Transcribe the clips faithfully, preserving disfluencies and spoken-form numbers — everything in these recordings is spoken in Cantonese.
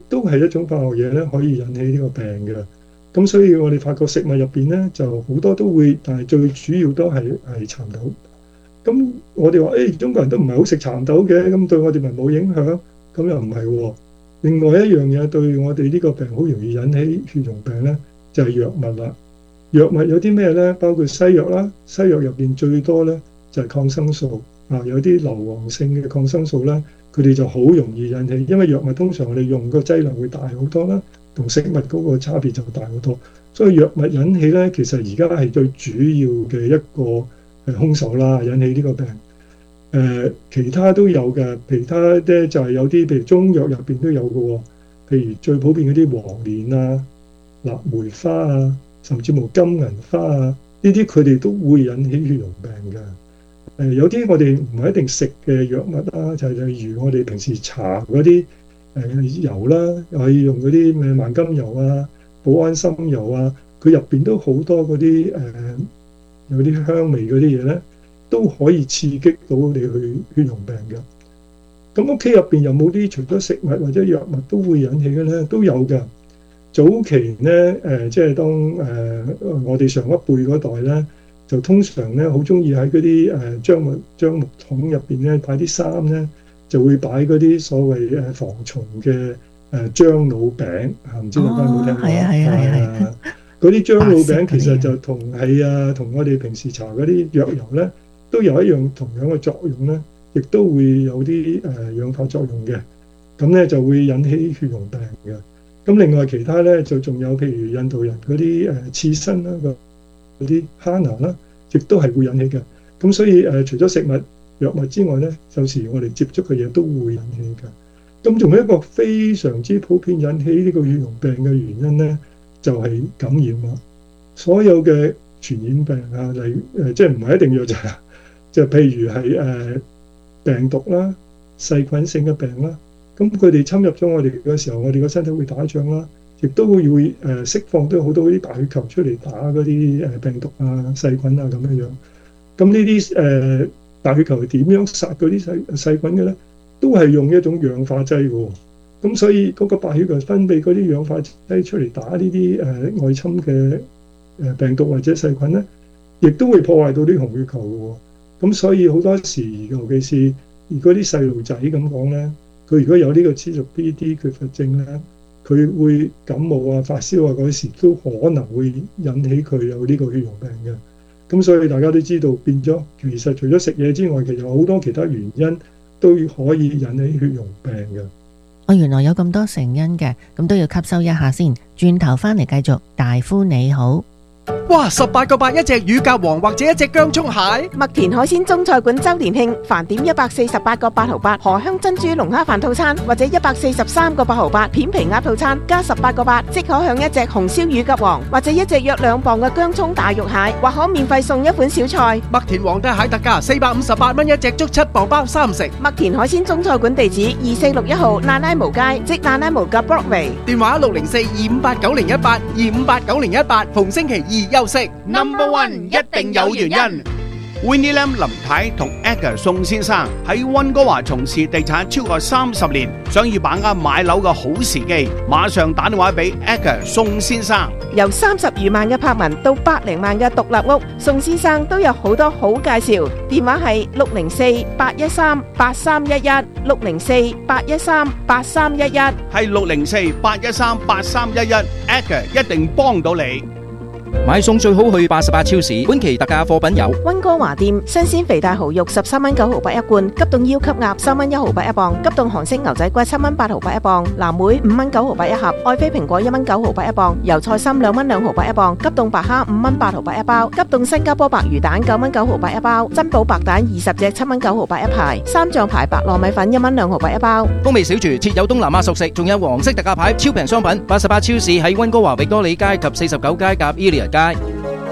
都係一種化學嘢咧，可以引起呢個病嘅。咁所以我哋發覺食物入邊咧就好多都會，但係最主要都係係蠶豆。咁我哋話誒中國人都唔係好食蠶豆嘅，咁對我哋咪冇影響？咁又唔係喎。另外一樣嘢對我哋呢個病好容易引起血溶病咧，就係藥物啦。藥物有啲咩咧？包括西藥啦，西藥入邊最多咧就係抗生素啊，有啲硫磺性嘅抗生素咧，佢哋就好容易引起，因為藥物通常我哋用個劑量會大好多啦，同食物嗰個差別就大好多。所以藥物引起咧，其實而家係最主要嘅一個誒兇手啦，引起呢個病。誒、呃、其他都有嘅，其他咧就係有啲譬如中藥入邊都有嘅喎，譬如最普遍嗰啲黃連啊、臘梅花啊，甚至乎金銀花啊，呢啲佢哋都會引起血溶病嘅。誒、呃、有啲我哋唔係一定食嘅藥物啦，就係、是、例如我哋平時搽嗰啲誒油啦，又可以用嗰啲咩萬金油啊、保安心油啊，佢入邊都好多嗰啲誒有啲香味嗰啲嘢咧，都可以刺激到你去血溶病嘅。咁屋企入邊有冇啲除咗食物或者藥物都會引起嘅咧？都有嘅。早期咧誒、呃，即係當誒、呃、我哋上一輩嗰代咧，就通常咧好中意喺嗰啲誒樟木樟木桶入邊咧擺啲衫咧，就會擺嗰啲所謂誒防蟲嘅誒樟腦餅啊，唔知大家有冇聽過？ 係啊係啊係啊！ 嗰啲樟腦餅其實就同係啊，同我哋平時搽嗰啲藥油咧，都有一樣同樣嘅作用咧，亦都會有啲誒氧化作用嘅，咁咧就會引起血溶病嘅。咁另外其他咧就仲有譬如印度人嗰啲誒刺身啦，嗰啲哈拿啦，亦都係會引起嘅。咁所以誒除咗食物藥物之外咧，有時我哋接觸嘅嘢都會引起嘅。咁仲有一個非常之普遍引起呢個血溶病嘅原因咧，就係感染啦。所有嘅傳染病啊，例如誒即係唔係一定要就係就譬如係誒病毒啦、細菌性嘅病啦。咁佢哋侵入咗我哋嘅時候，我哋個身體會打仗啦，亦都會會誒釋放都好多啲白血球出嚟打嗰啲誒病毒啊、細菌啊咁樣樣。咁呢啲誒白血球係點樣殺嗰啲細細菌嘅咧？都係用一種氧化劑嘅。咁所以嗰個白血球分泌嗰啲氧化劑出嚟打呢啲誒外侵嘅誒病毒或者細菌咧，亦都會破壞到啲紅血球嘅。咁所以好多時，尤其是如果啲細路仔咁講咧，佢如果有呢個黐屬 B D 缺乏症咧，佢會感冒啊、發燒啊嗰時都可能會引起佢有呢個血溶病嘅。咁所以大家都知道，變咗其實除咗食嘢之外，其實有好多其他原因都可以引起血溶病嘅。 哦，原來有咁多成因嘅，咁都要吸收一下先。轉頭翻嚟繼續，大夫你好。 哇！十八個八一隻乳鴿王或者一隻薑蔥蟹， 麥田海鮮中菜館周年慶，飯點一百四十八個八毫八，荷香珍珠龍蝦飯套餐，或者一百四十三個八毫八片皮鴨套餐，加十八個八即可享一隻紅燒乳鴿王，或者一隻約兩磅嘅薑蔥大肉蟹，或可免費送一款小菜。 麥田皇帝蟹特價四百五十八蚊一隻，足七磅包三食。 麥田海鮮中菜館地址二四六一號奶奶毛街，即奶奶毛嘅 Broadway。 電話六零四二五八九零一八二五八九零一八，逢星期二休息。 Number One 一定有原因。Winnie Lam 林太同 Edgar 宋先生喺溫哥華從事地產超過三十年，想要把握買樓嘅好時機，馬上打電話俾 Edgar 宋先生。 由三十餘萬嘅柏文到百零萬嘅獨立屋，宋先生都有好多好介紹。電話係六零四八一三八三一一，六零四八一三八三一一， 係六零四八一三八三一一 ，Edgar 一定幫到你。 買餸最好去八十八超市，本期特價貨品有溫哥華店新鮮肥大蠔肉十三蚊九毫八一罐，急凍腰級鴨三蚊一毫八一磅，急凍韓式牛仔骨七蚊八毫八一磅，藍莓五蚊九毫八一盒，愛妃蘋果一蚊九毫八一磅，油菜心兩蚊兩毫八一磅，急凍白蝦五蚊八毫八一包，急凍新加坡白魚蛋九蚊九毫八一包，珍寶白蛋二十隻七蚊九毫八一排，三象牌白糯米粉一蚊兩毫八一包。 風味小廚設有東南亞熟食，仲有黃色特價牌超平商品。八十八超市喺溫哥華域多利街及四十九街夾 Elliot 街。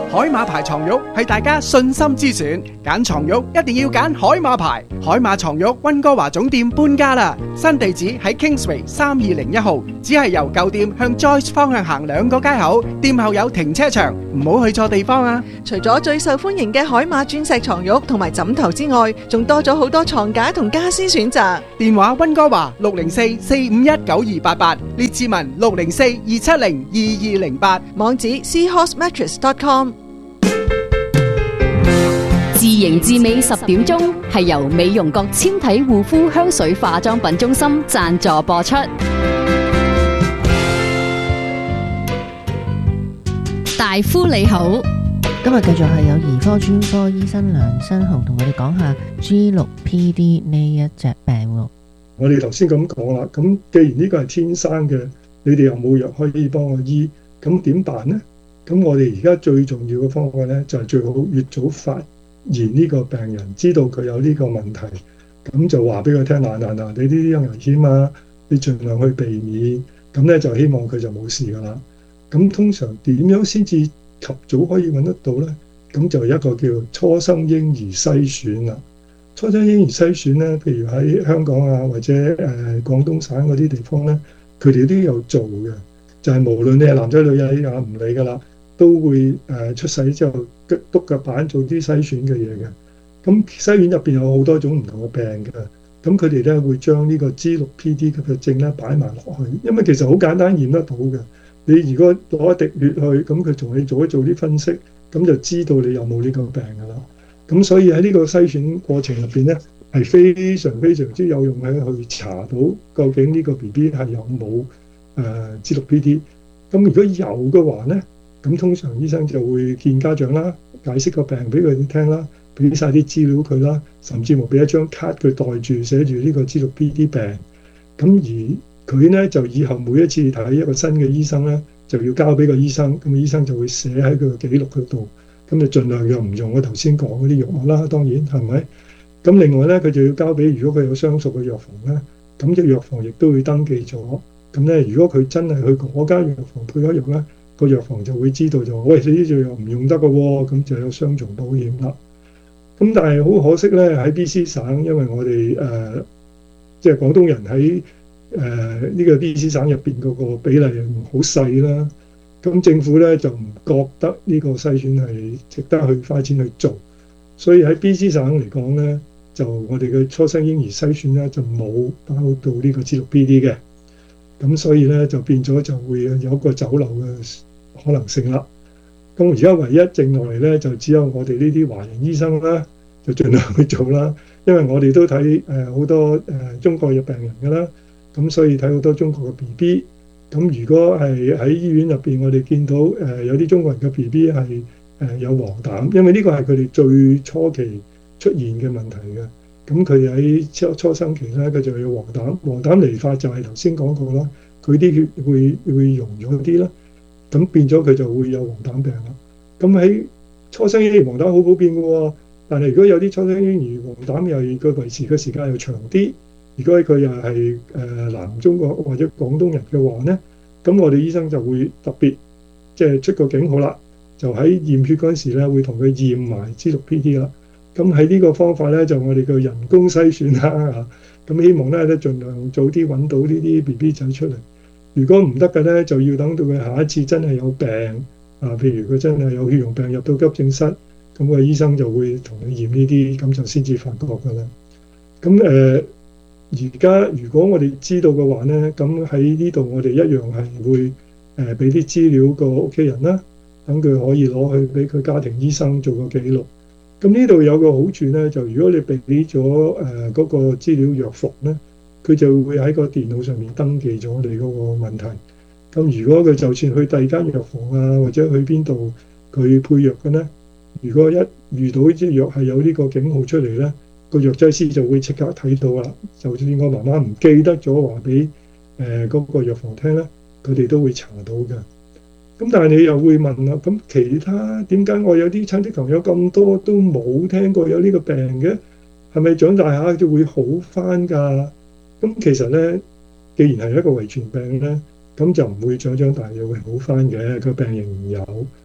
海馬牌床褥係大家信心之選，揀床褥一定要揀海馬牌。海馬床褥溫哥華總店搬家啦，新地址喺 Kingsway 三二零一號，只係由舊店向 Joyce 方向行兩個街口，店後有停車場，唔好去錯地方啊！ 除咗最受歡迎嘅海馬鑽石床褥同埋枕頭之外，仲多咗好多床架同家私選擇。 電話溫哥華六零四四五一九二八八，列治文六零四二七零二二零八， 網址 seahorse mattress dot com。 自營自美十點鐘係由美容閣纖體護膚香水化妝品中心贊助播出。大夫你好， 今日繼續係有兒科專科醫生梁新雄同我哋講下 G 六 P D 呢一隻病喎。 我哋頭先咁講啦，咁既然呢個係天生嘅，你哋又冇藥可以幫我醫，咁點辦呢？咁我哋而家最重要嘅方法呢，就係最好越早發現呢個病人，知道佢有呢個問題，咁就話俾佢聽，嗱嗱嗱，你呢啲有危險啊，你盡量去避免，咁呢就希望佢就冇事噶啦。咁通常點樣先至及早可以揾得到呢？咁就一個叫初生嬰兒篩選啦。初生嬰兒篩選呢，譬如喺香港啊，或者誒、呃、廣東省嗰啲地方呢，佢哋都有做嘅，就係、是、無論你係男仔女仔啊，唔理噶啦，都會誒、呃、出世之後篤腳板做啲篩選嘅嘢嘅。咁篩選入邊有好多種唔同嘅病嘅，咁佢哋咧會將呢個 G 六 P D 嘅症咧擺埋落去，因為其實好簡單驗得到嘅。你如果攞一滴血去，咁佢同你做一做啲分析，咁就知道你有冇呢個病㗎啦。咁所以喺呢個篩選過程入邊咧，係非常非常之有用嘅，去查到究竟呢個 B B 係有冇誒 G 六 P D。咁如果有嘅話咧，咁通常醫生就會見家長啦，解釋個病俾佢哋聽啦，俾晒啲資料佢啦，甚至乎俾一張卡佢袋住，寫住呢個 G 六 P D 病。咁而佢咧就以後每一次睇一個新嘅醫生咧，就要交俾個醫生，咁醫生就會寫喺佢嘅記錄嗰度，咁就盡量又唔用我頭先講嗰啲藥物啦，當然係咪？咁另外咧，佢就要交俾，如果佢有相熟嘅藥房咧，咁隻藥房亦都會登記咗。咁咧，如果佢真係去嗰間藥房配咗藥咧，個藥房就會知道就，喂，你呢隻藥唔用得嘅喎，咁就有雙重保險啦。咁但係好可惜咧，喺 B C 省，因為我哋誒、呃、即係廣東人喺誒呢個 B C 省入邊嗰個比例好細啦，咁政府咧就唔覺得呢個篩選係值得去花錢去做，所以喺 B C 省嚟講咧，就我哋嘅初生嬰兒篩選咧就冇包到呢個 G 六 P D 嘅，咁所以咧就變咗就會有一個走漏嘅可能性啦。咁而家唯一剩落嚟咧，就只有我哋呢啲華人醫生啦，就盡量去做啦，因為我哋都睇誒好多誒、呃、中國嘅病人㗎啦。咁所以睇好多中國嘅 B B， 咁如果係喺醫院入邊，我哋見到誒、呃、有啲中國人嘅 B B 係誒、呃、有黃疸，因為呢個係佢哋最初期出現嘅問題嘅。咁佢喺初初生期咧，佢就有黃疸，黃疸嚟法就係頭先講過啦，佢啲血會會溶咗啲啦，咁變咗佢就會有黃疸病啦。咁喺初生嬰兒黃疸好普遍嘅喎，但係如果有啲初生嬰兒黃疸又佢維持嘅時間又長啲。如果佢又係誒南中國或者廣東人嘅話咧，咁我哋醫生就會特別即係出個警號啦，就喺驗血嗰陣時咧會同佢驗埋 G 六 P D 啦。咁喺呢個方法咧就我哋嘅人工篩選啦嚇，咁希望咧都盡量早啲揾到呢啲 B B 仔出嚟。如果唔得嘅咧，就要等到佢下一次真係有病啊，譬如佢真係有血溶病入到急症室，咁個醫生就會同佢驗呢啲，咁就先至發覺㗎啦。咁誒。呃而家如果我哋知道嘅話咧，咁喺呢度我哋一樣係會誒俾啲資料個屋企人啦，等佢可以攞去俾佢家庭醫生做個記錄。咁呢度有個好處咧，就如果你俾咗誒嗰個資料藥房咧，佢就會喺個電腦上面登記咗你嗰個問題。咁如果佢就算去第二間藥房啊，或者去邊度佢配藥嘅咧，如果一遇到呢隻藥係有呢個警號出嚟咧，個藥劑師就會即刻睇到啦。就算我媽媽唔記得咗話俾誒嗰個藥房聽咧，佢哋都會查到嘅。咁但係你又會問啦，咁其他點解我有啲親戚朋友咁多都冇聽過有呢個病嘅？係咪長大下就會好翻㗎？咁其實咧，既然係一個遺傳病咧，咁就唔會長長大就會好翻嘅，個病仍然有。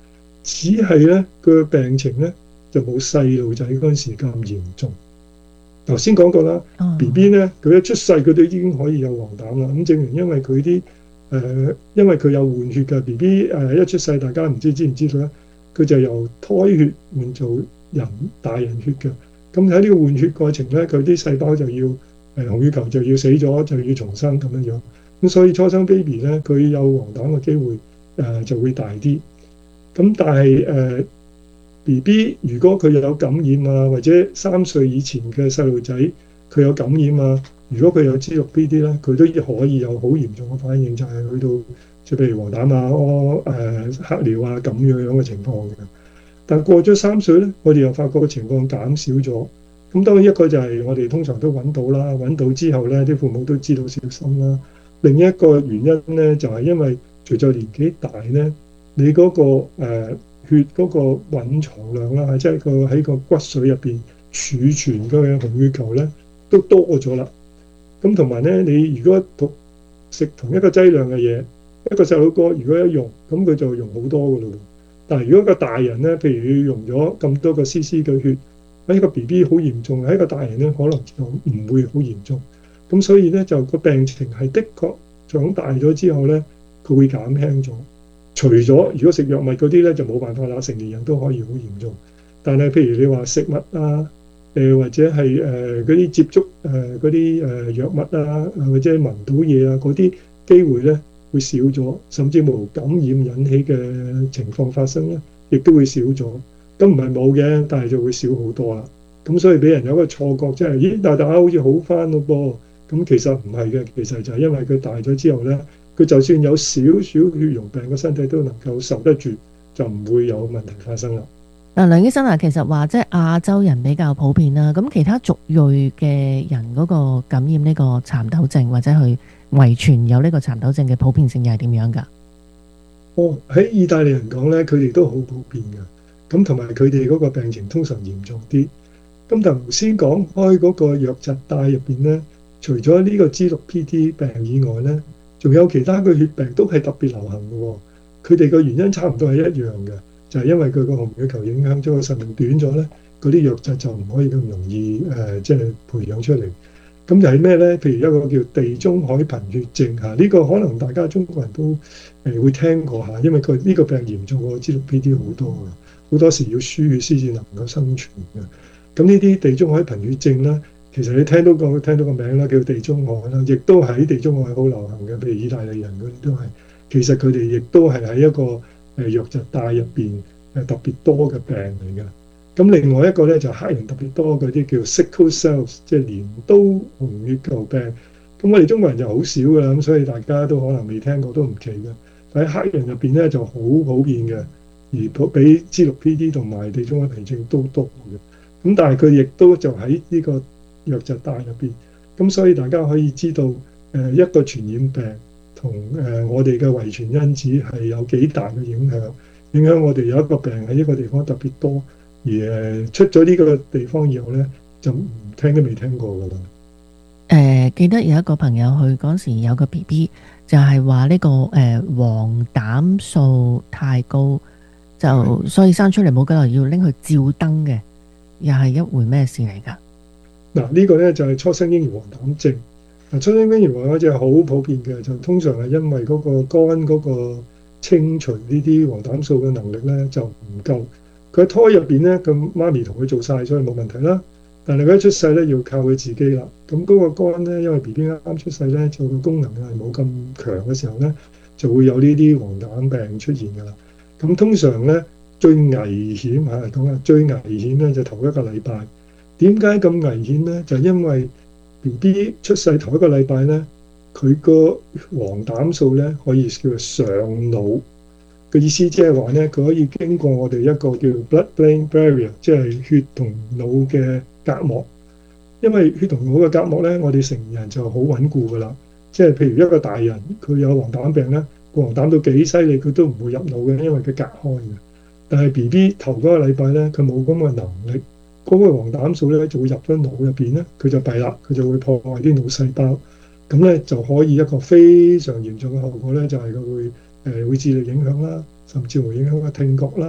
只係咧佢嘅病情咧就冇細路仔嗰陣時咁嚴重。頭先講過啦、 哦、 B B 咧佢一出世佢都已經可以有黃疸啦。咁證明因為佢啲誒，因為佢有換血嘅 B B 誒一出世，大家唔知知唔知道咧？佢就由胎血換做人大人血嘅。咁喺呢個換血過程咧，佢啲細胞就要誒、呃、紅血球就要死咗，就要重生咁樣樣。咁所以初生 baby 咧，佢有黃疸嘅機會誒、呃、就會大啲。咁但係誒、呃、B B 如果佢有感染啊，或者三歲以前嘅細路仔佢有感染啊，如果佢有 G 六 P D 咧，佢都可以有好嚴重嘅反應，就係、是、去到即係譬如黃疸啊、屙誒黑尿啊咁樣樣嘅情況嘅。但過咗三歲咧，我哋又發覺個情況減少咗。咁當然一個就係我哋通常都揾到啦，揾到之後咧，啲父母都知道小心啦。另一個原因咧，就係、是、因為隨著年紀大咧，你嗰、那個、呃、血嗰個蘊藏量啦，即係個喺個骨髓入邊儲存嘅紅血球咧，都多咗啦。咁同埋咧，你如果同食同一個劑量嘅嘢，一個細佬哥如果一用，咁佢就用好多㗎咯。但係如果個大人咧，譬如要用咗咁多個 C C 嘅血，喺個 B B 好嚴重，喺個大人咧可能就唔會好嚴重。咁所以咧就個病情係的確長大咗之後咧，佢會減輕咗。除咗如果食藥物嗰啲咧就冇辦法啦，成年人都可以好嚴重。但係譬如你話食物啊，誒、呃、或者係誒嗰啲接觸誒嗰啲誒藥物啊，或者聞到嘢啊嗰啲機會咧會少咗，甚至無感染引起嘅情況發生咧，亦都會少咗。咁唔係冇嘅，但係就會少好多啦。咁所以俾人有一個錯覺，即係咦大大好似好翻咯噃。咁其實唔係嘅，其實就係因為佢大咗之後咧，佢就算有少少血溶病，個身體都能夠受得住，就唔會有問題發生啦。 嗱，梁醫生啊，其實話即係亞洲人比較普遍啦，咁其他族裔嘅人嗰個感染呢個蠶豆症或者去遺傳有呢個蠶豆症嘅普遍性又係點樣㗎？ 哦，喺意大利人講咧，佢哋都好普遍㗎。咁同埋佢哋嗰個病情通常嚴重啲。咁頭先講開嗰個瘧疾帶入邊咧，除咗呢個 G 六 P D 病以外咧，仲有其他嘅血病都係特別流行嘅喎。佢哋個原因差唔多係一樣嘅。就係因為佢個紅血球影響咗個壽命短咗咧，嗰啲瘧疾就唔可以咁容易誒、呃，即係培養出嚟。咁就係咩咧？譬如一個叫地中海貧血症嚇，呢、這個可能大家中國人都誒、呃、會聽過嚇，因為佢呢個病嚴重過 G 六 P D 好多嘅，好多時要輸血先至能夠生存嘅。咁呢啲地中海貧血症咧，其實你聽到個聽到個名啦，叫地中海啦，亦都喺地中海好流行嘅。譬如意大利人嗰啲都係，其實佢哋亦都係喺一個誒瘧疾帶入邊誒特別多嘅病嚟嘅。咁另外一個咧就係黑人特別多嗰啲叫 sickle cells， 即係鐮刀紅血球病。咁我哋中國人就好少㗎啦，咁所以大家都可能未聽過都唔奇嘅。喺黑人入邊咧就好普遍嘅，而比 G 六 P D 同埋地中海貧血症都多嘅。咁但係佢亦都就喺呢個瘧疾帶入邊。咁所以大家可以知道誒一個傳染病同誒我哋嘅遺傳因子係有幾大嘅影響，影響我哋有一個病喺呢個地方特別多，而誒出咗呢個地方以後咧，就唔聽都未聽過㗎啦。 誒、呃、記得有一個朋友去嗰時有個 B B 就係話呢個誒、呃、黃疸素太高，就所以生出嚟冇幾耐要拎去照燈嘅，又係一回咩事嚟㗎？嗱， 呢個咧就係、是、初生嬰兒黃疸症。嗱，初生嬰兒黃疸症係好普遍嘅，就通常係因為嗰個肝嗰個清除呢啲黃疸素嘅能力咧就唔夠。佢喺胎入邊咧，咁媽咪同佢做晒，所以冇問題啦。但係佢一出世咧，要靠佢自己啦。咁嗰個肝咧，因為 B B 啱啱出世咧，就個功能係冇咁強嘅時候咧，就會有呢啲黃疸病出現㗎啦。咁通常咧最危險嚇講下最危險咧就頭一個禮拜。點解咁危險咧？就因為 B B 出世頭一個禮拜咧，佢個黃疸素咧可以叫做上腦嘅意思，即係話咧佢可以經過我哋一個叫 blood-brain barrier， 即係血同腦嘅隔膜。因為血同腦嘅隔膜咧，我哋成年人就好穩固噶啦。即係譬如一個大人佢有黃疸病咧，個黃疸到幾犀利，佢都唔會入腦嘅，因為佢隔開嘅。但係 B B 頭嗰個禮拜咧，佢冇咁嘅能力，嗰、那個黃疸素咧就會入咗腦入邊咧，佢就弊啦，佢就會破壞啲腦細胞，咁咧就可以一個非常嚴重嘅後果咧，就係、是、佢會誒、呃、會智力影響啦，甚至會影響個聽覺啦，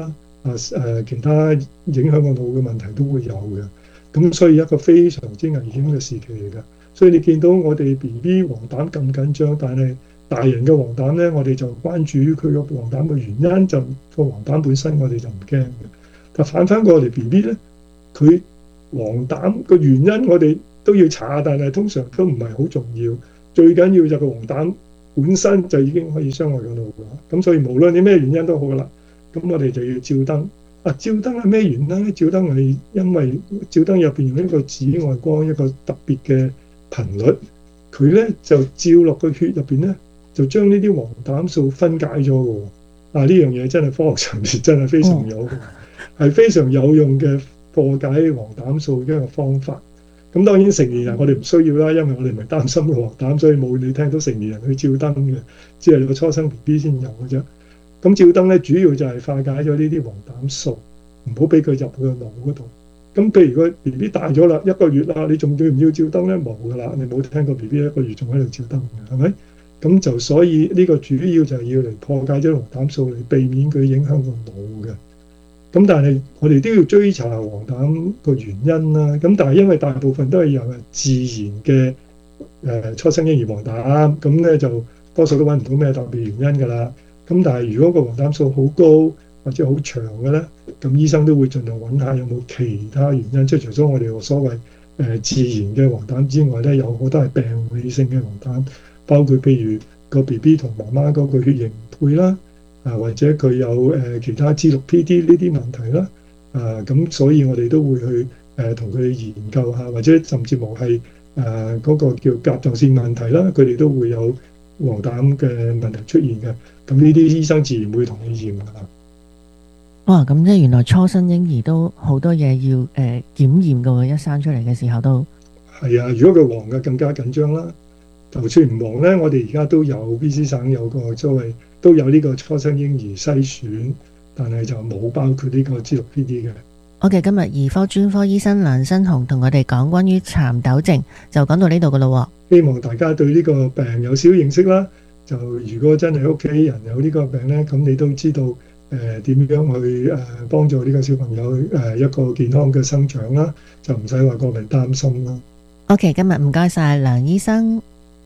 啊誒其他影響個腦嘅問題都會有嘅。咁所以一個非常之危險嘅時期嚟㗎。所以你見到我哋 B B 黃疸咁緊張，但係大人嘅黃疸咧，我哋就關注佢個黃疸嘅原因，就個黃疸本身我哋就唔驚嘅。但反翻過嚟 B B 咧，佢黃疸個原因我哋都要查，但係通常都唔係好重要。最緊要就個黃疸本身就已經可以傷害個腦㗎啦。咁所以無論你咩原因都好啦，咁我哋就要照燈。啊，照燈係咩原因咧？照燈係因為照燈入邊用一個紫外光一個特別嘅頻率，佢咧就照落個血入邊咧，就將呢啲黃疸素分解咗嘅喎。啊，呢樣嘢真係科學上面真係非常有，係、嗯、非常有用嘅破解黃疸素嘅一個方法。咁當然成年人我哋唔需要啦，因為我哋唔係擔心個黃疸，所以冇你聽到成年人去照燈嘅，只係個初生 B B 先有嘅啫。咁照燈咧，主要就係化解咗呢啲黃疸素，唔好俾佢入去個腦嗰度。咁譬如個 B B 大咗啦，一個月啦，你仲要唔要照燈咧？冇噶啦，你冇聽過 B B 一個月仲喺度照燈嘅，係咪？咁就所以呢個主要就係要嚟破解咗黃疸素，嚟避免佢影響個腦嘅。咁但係我哋都要追查黃疸個原因啦。咁但係因為大部分都係由自然嘅誒、呃、初生嬰兒黃疸，咁咧就多數都揾唔到咩特別原因㗎啦。咁但係如果個黃疸素好高或者好長嘅咧，咁醫生都會盡量揾下有冇其他原因，即係除咗我哋所謂誒、呃、自然嘅黃疸之外咧，有好多係病理性嘅黃疸，包括譬如個 B B 同媽媽嗰個血型唔配啦，啊或者佢有誒、呃、其他 G 六 P D 呢啲問題啦，啊咁所以我哋都會去誒同佢哋研究下，或者甚至乎係誒嗰個叫甲狀腺問題啦，佢哋都會有黃疸嘅問題出現嘅。咁呢啲醫生自然會同你驗㗎啦。 哇！咁即係原來初生嬰兒都好多嘢要誒、呃、檢驗㗎喎，一生出嚟嘅時候都係啊。如果佢黃嘅更加緊張啦。就算唔黃咧，我哋而家都有 B C 省有個所謂都有呢個初生嬰兒篩選，但係就冇包括呢個 G 六 P D 嘅。 OK，今日兒科專科醫生梁新鴻同我哋講關於蠶豆症，就講到呢度㗎咯。 希望大家對呢個病有少少認識啦。就如果真係屋企人有呢個病咧，咁你都知道誒點樣去誒幫助呢個小朋友誒一個健康嘅生長啦，就唔使話過分擔心啦。 OK，今日唔該晒梁醫生。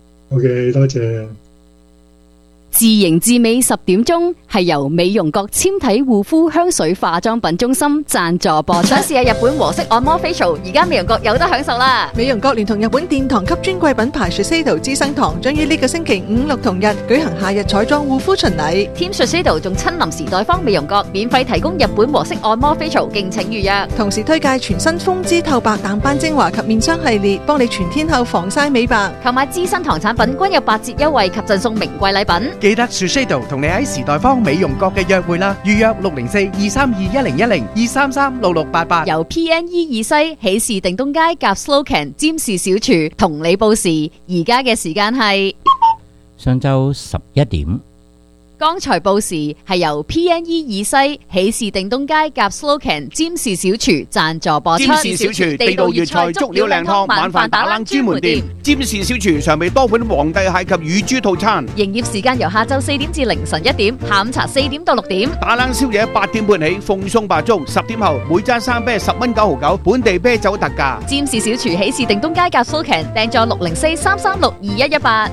OK， 多謝。 自營至美十點鐘係由美容國纖體護膚香水化妝品中心贊助播出。 想試下日本和式按摩 facial， 而家美容國有得享受啦！ 美容國聯同日本殿堂級專櫃品牌 Shiseido 資生堂將於呢個星期五六同日舉行夏日彩妝護膚巡禮。 Team Shiseido 仲親臨時代方美容國，免費提供日本和式按摩 facial， 敬請預約。 同時推介全新風姿透白淡斑精華及面霜系列，幫你全天候防曬美白。 購買資生堂產品均有八折優惠及贈送名貴禮品。 記得 Shiseido 同你喺時代方美容國嘅約會啦，預約六零四二三二一零一零二三三六六八八。 由 P N E 以西喜事定東街夾 Slocan 占士小廚同你報時，而家嘅時間係上晝十一點。 剛才報時係由 P N E 以西喜事定東街夾 Slocan 占士小廚贊助播出。 占士小廚地道粵菜足料靚湯晚飯打冷專門店。占士小廚常備多款皇帝蟹及乳豬套餐。 營業時間由下晝四點至凌晨一點，下午茶四點到六點。 打冷宵夜八點半起，奉送白粥，十點後每樽生啤十蚊九毫九，本地啤酒特價。 占士小廚喜事定東街夾 Slocan 訂座六零四三三六二一一八。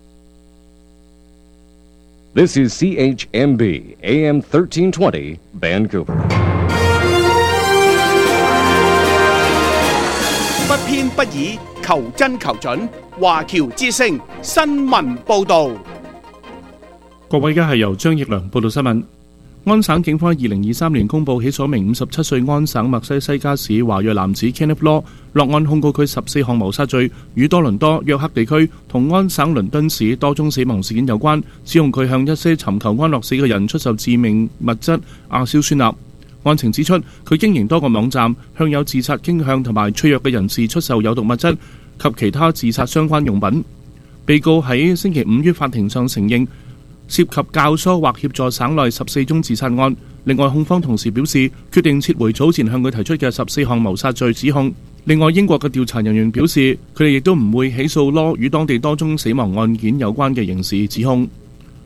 This is C H M B A M thirteen twenty Vancouver。 不偏不倚，求真求準。華僑之聲新聞報導。 各位，而家係由張奕良報道新聞。安省警方喺二零二三年公佈起訴名五十七歲安省墨西西加市華裔男子 Kenneth Law， 落案控告佢十四項謀殺罪，與多倫多、約克地區同安省倫敦市多宗死亡事件有關，指控佢向一些尋求安樂死嘅人出售致命物質亞硝酸鈉。案情指出，佢經營多個網站，向有自殺傾向同埋脆弱嘅人士出售有毒物質及其他自殺相關用品。被告喺星期五於法庭上承認涉及教唆或協助省內十四宗自殺案。另外，控方同時表示決定撤回早前向佢提出嘅十四項謀殺罪指控。另外，英國嘅調查人員表示，佢哋亦都唔會起訴羅與當地多宗死亡案件有關嘅刑事指控。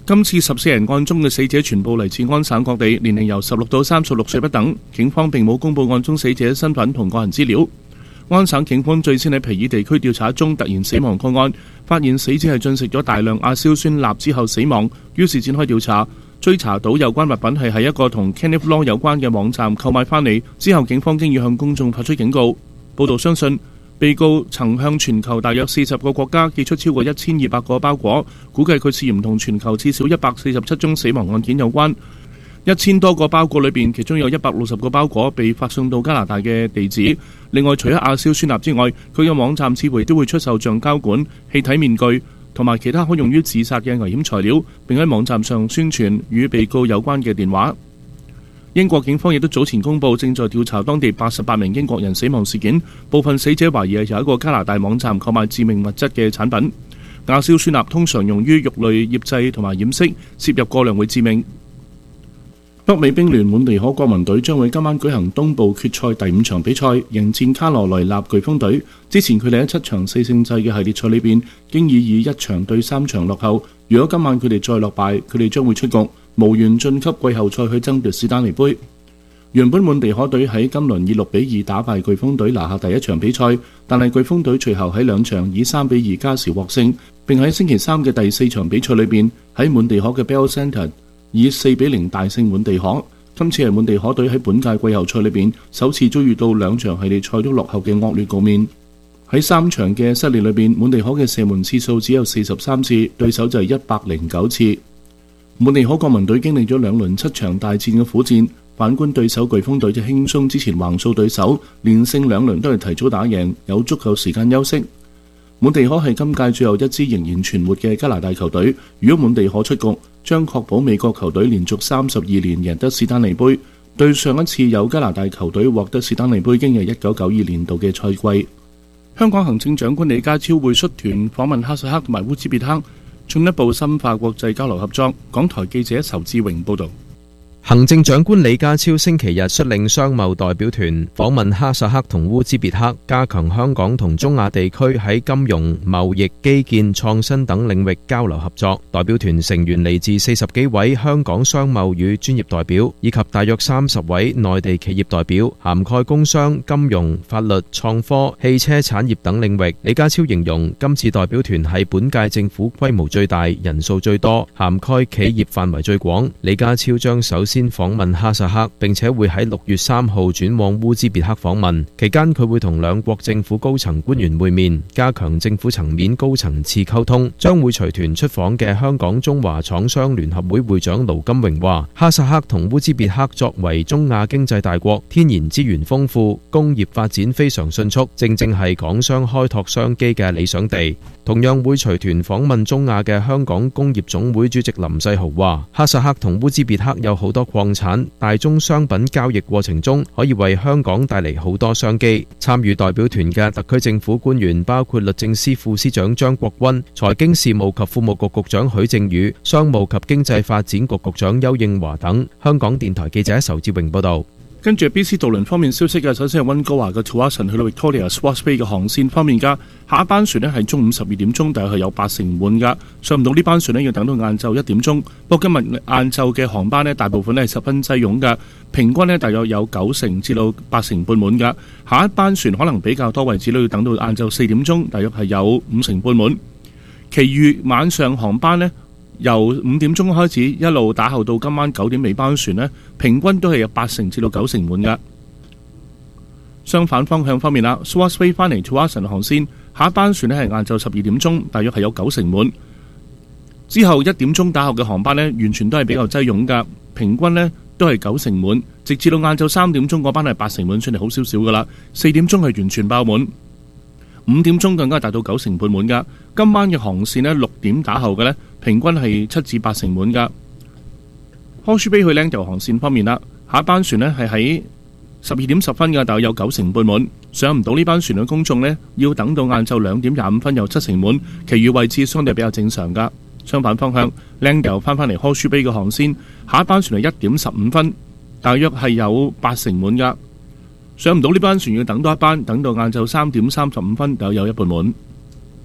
今次十四人案中嘅死者全部嚟自安省各地，年齡由十六到三十六歲不等。警方並冇公布案中死者身份同個人資料。安省警方最先喺皮爾地區調查一宗突然死亡個案，發現死者係進食咗大量亞硝酸鈉之後死亡，於是展開調查，追查到有關物品係喺一個同 Kenneth Law 有關嘅網站購買翻嚟。之後警方經已向公眾發出警告。報道相信被告曾向全球大約四十個國家寄出超過一千二百個包裹，估計佢涉嫌同全球至少一百四十七宗死亡案件有關。一千多個包裹裏邊，其中有一百六十個包裹被發送到加拿大嘅地址。另外，除咗亞硝酸鈉之外，佢嘅網站似乎都會出售橡膠管、氣體面具同埋其他可用於自殺嘅危險材料，並喺網站上宣傳與被告有關嘅電話。英國警方亦都早前公布，正在調查當地八十八名英國人死亡事件，部分死者懷疑係由一個加拿大網站購買致命物質嘅產品。亞硝酸鈉通常用於肉類醃製同埋染色，攝入過量會致命。北美冰聯滿地可國民隊將會今晚舉行東部決賽第五場比賽，迎戰卡羅來納颶風隊。之前佢哋喺七場四勝制嘅系列賽裏邊，經已以一場對三場落後。如果今晚佢哋再落敗，佢哋將會出局，無緣晉級季後賽去爭奪史丹利杯。原本滿地可隊喺今輪以六比二打敗颶風隊拿下第一場比賽，但係颶風隊隨後喺兩場以三比二加時獲勝，並喺星期三嘅第四場比賽裏邊喺滿地可嘅 Bell Centre以四比零大勝滿地可。今次係滿地可隊喺本屆季後賽裏邊首次遭遇到兩場系列賽都落後嘅惡劣局面。喺三場嘅失利裏邊，滿地可嘅射門次數只有四十三次，對手就係一百零九次。滿地可國民隊經歷咗兩輪七場大戰嘅苦戰，反觀對手颶風隊就輕鬆之前橫掃對手，連勝兩輪都係提早打贏，有足夠時間休息。滿地可係今屆最後一支仍然存活嘅加拿大球隊，如果滿地可出局，將確保美國球隊連續三十二年贏得史丹利杯。對上一次有加拿大球隊獲得史丹利杯，經係一九九二年度嘅賽季。香港行政長官李家超會率團訪問哈薩克同埋烏茲別克，進一步深化國際交流合作。港台記者仇志榮報導。 行政長官李家超星期日率領商貿代表團訪問哈薩克同烏茲別克，加強香港同中亞地區喺金融、貿易、基建、創新等領域交流合作。代表團成員嚟自四十幾位香港商貿與專業代表，以及大約三十位內地企業代表，涵蓋工商、金融、法律、創科、汽車產業等領域。李家超形容今次代表團係本屆政府規模最大、人數最多、涵蓋企業範圍最廣。李家超將首先先訪問哈薩克，並且會喺六月三號轉往烏茲別克訪問。期間佢會同兩國政府高層官員會面，加強政府層面高層次溝通。將會隨團出訪嘅香港中華廠商聯合會會長盧金榮話：哈薩克同烏茲別克作為中亞經濟大國，天然資源豐富，工業發展非常迅速，正正係港商開拓商機嘅理想地。同樣會隨團訪問中亞嘅香港工業總會主席林世豪話：哈薩克同烏茲別克有好多礦產，大宗商品交易過程中可以為香港帶嚟好多商機。參與代表團嘅特區政府官員包括律政司副司長張國軍、財經事務及庫務局局長許正宇、商務及經濟發展局局長邱應華等。香港電台記者仇志榮報道。 跟住 B C 渡輪方面消息嘅，首先係溫哥華嘅 Tsawwassen 去到 Victoria Swartz Bay 嘅航線方面㗎，下一班船呢係中午十二點鐘，大概係有八成滿㗎。上唔到呢班船呢，要等到晏晝一點鐘。不過今日晏晝嘅航班呢，大部分呢係十分擠擁㗎，平均呢大約有九成至到八成半滿㗎。下一班船可能比較多位置都要等到晏晝四點鐘，大約係有五成半滿。其餘晚上航班呢，由五點鐘開始一路打後到今晚九點尾班船呢，平均都係有八成至到九成滿㗎。相反方向方面啦 Swartz Bay 翻嚟 Tsawwassen 航線，下一班船呢係晏晝十二點鐘，大約係有九成滿。之後一點鐘打後嘅航班呢，完全都係比較擠擁㗎，平均呢都係九成滿，直至到晏晝三點鐘嗰班係八成滿，算係好少少㗎啦。四點鐘係完全爆滿，五點鐘更加達到九成半滿㗎。今晚嘅航線呢，六點打後嘅呢，平均係七至八成滿㗎。Horseshoe Bay 去 Langdale 航線方面啦，下一班船呢係喺十二點十分㗎，但係有九成半滿。上唔到呢班船嘅公眾呢，要等到晏晝兩點廿五分有七成滿，其餘位置相對比較正常㗎。相反方向 Langdale 翻返嚟 Horseshoe Bay 嘅航線，下一班船係一點十五分，大約係有八成滿㗎。上唔到呢班船要等多一班，等到晏晝三點三十五分就有一半滿。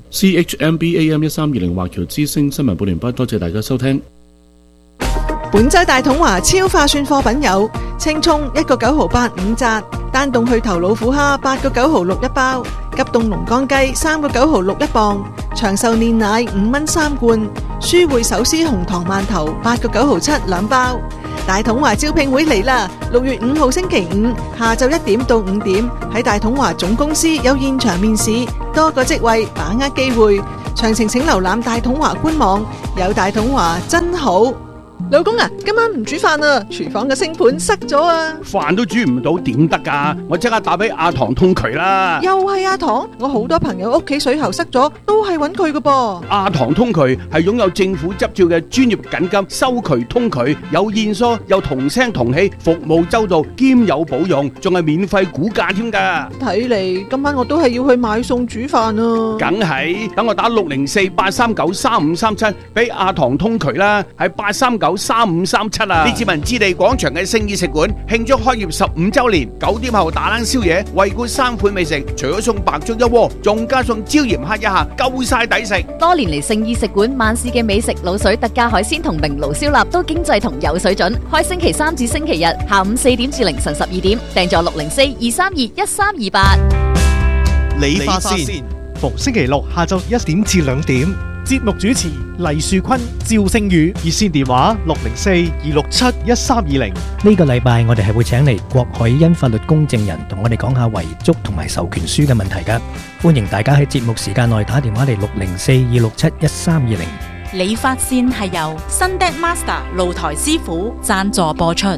C H M B A M 一三二零華僑之聲新聞半年畢，多謝大家收聽。 本週大統華超化算貨品有青葱一個九毫八五紮，單凍去頭老虎蝦八個九毫六一包，急凍龍江雞三個九毫六一磅，長壽煉奶五蚊三罐，舒匯手撕紅糖饅頭八個九毫七兩包。大統華招聘會嚟啦！六月五號星期五下晝一點到五點喺大統華總公司有現場面試，多個職位，把握機會。詳情請瀏覽大統華官網。有大統華真好。老公啊，今晚唔煮飯啊，廚房嘅星盤塞咗啊！ 飯都煮唔到點得㗎？我即刻打俾阿唐通渠啦！ 又係阿唐，我好多朋友屋企水喉塞咗，都係揾佢㗎噃。 阿唐通渠係擁有政府執照嘅專業緊急收渠通渠，有現疏，有同聲同氣，服務周到，兼有保用，仲係免費估價添㗎。 睇嚟今晚我都係要去買餸煮飯啊！ 梗係，等我打六零四八三九三五三七俾阿唐通渠啦，係八三九三五三七啊！列治文置地廣場嘅聖意食館慶祝開業十五周年，九點後打冷宵夜，惠顧三款美食，除咗送白粥一鍋，仲加送椒鹽蝦一下，夠晒抵食。 多年嚟聖意食館萬事嘅美食、滷水特價海鮮同明爐燒臘都經濟同有水準。開星期三至星期日下午四點至凌晨十二點，訂座六零四二三二一三二八。 理髮先，逢星期六下晝一點至兩點。節目主持黎樹坤、趙星宇，熱線電話六零四二六七一三二零。 呢個禮拜我哋係會請嚟郭海欣法律公證人同我哋講下遺囑同埋授權書嘅問題噶，歡迎大家喺節目時間內打電話嚟六零四二六七一三二零。 理髮線係由新 Dec Master 露台師傅贊助播出。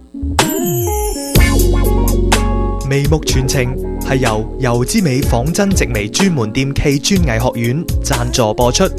眉目傳情係由油之美仿真直眉專門店暨專藝學院贊助播出。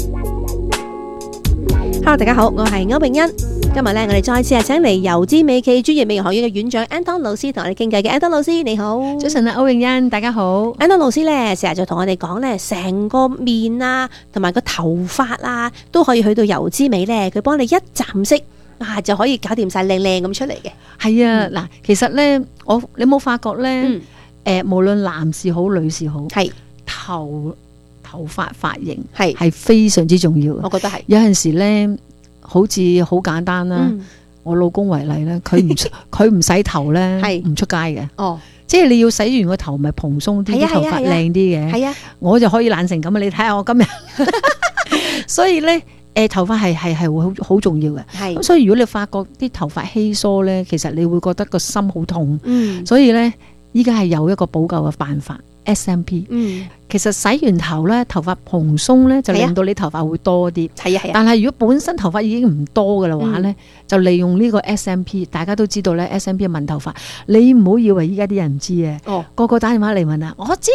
Hello， 大家好，我係歐永欣。今日咧，我哋再次係請嚟油之美暨專業美容學院嘅院長 Anton 老師同我哋傾偈嘅。Anton 老師你好， 早晨啊，歐永欣，大家好。 Anton 老師咧，成日就同我哋講咧，成個面啊，同埋個頭髮啊，都可以去到油之美咧，佢幫你一站式。啊，就可以搞掂晒靚靚咁出嚟嘅。 係啊，嗱、嗯，其實咧，我你冇發覺咧？誒、嗯呃，無論男士好，女士好，係頭頭髮髮型係係非常之重要嘅。 我覺得係。 有陣時咧，好似好簡單啦。嗯、我老公為例咧，佢唔佢唔洗頭咧，唔出街嘅。哦，即係你要洗完個頭，咪蓬鬆啲，啲頭髮靚啲嘅。係啊，我就可以懶成咁啊！你睇下我今日，所以咧。誒、呃、頭髮係係係會好好重要嘅，咁所以如果你發覺啲頭髮稀疏咧，其實你會覺得個心好痛，嗯、所以咧依家係有一個補救嘅辦法 S M P。嗯，其實洗完頭咧，頭髮蓬鬆咧，就令到你頭髮會多啲。係啊係啊。但係如果本身頭髮已經唔多嘅話咧，嗯、就利用呢個 S M P。大家都知道咧 ，S M P 問頭髮，你唔好以為依家啲人唔知嘅。哦，個個打電話嚟問啊，我知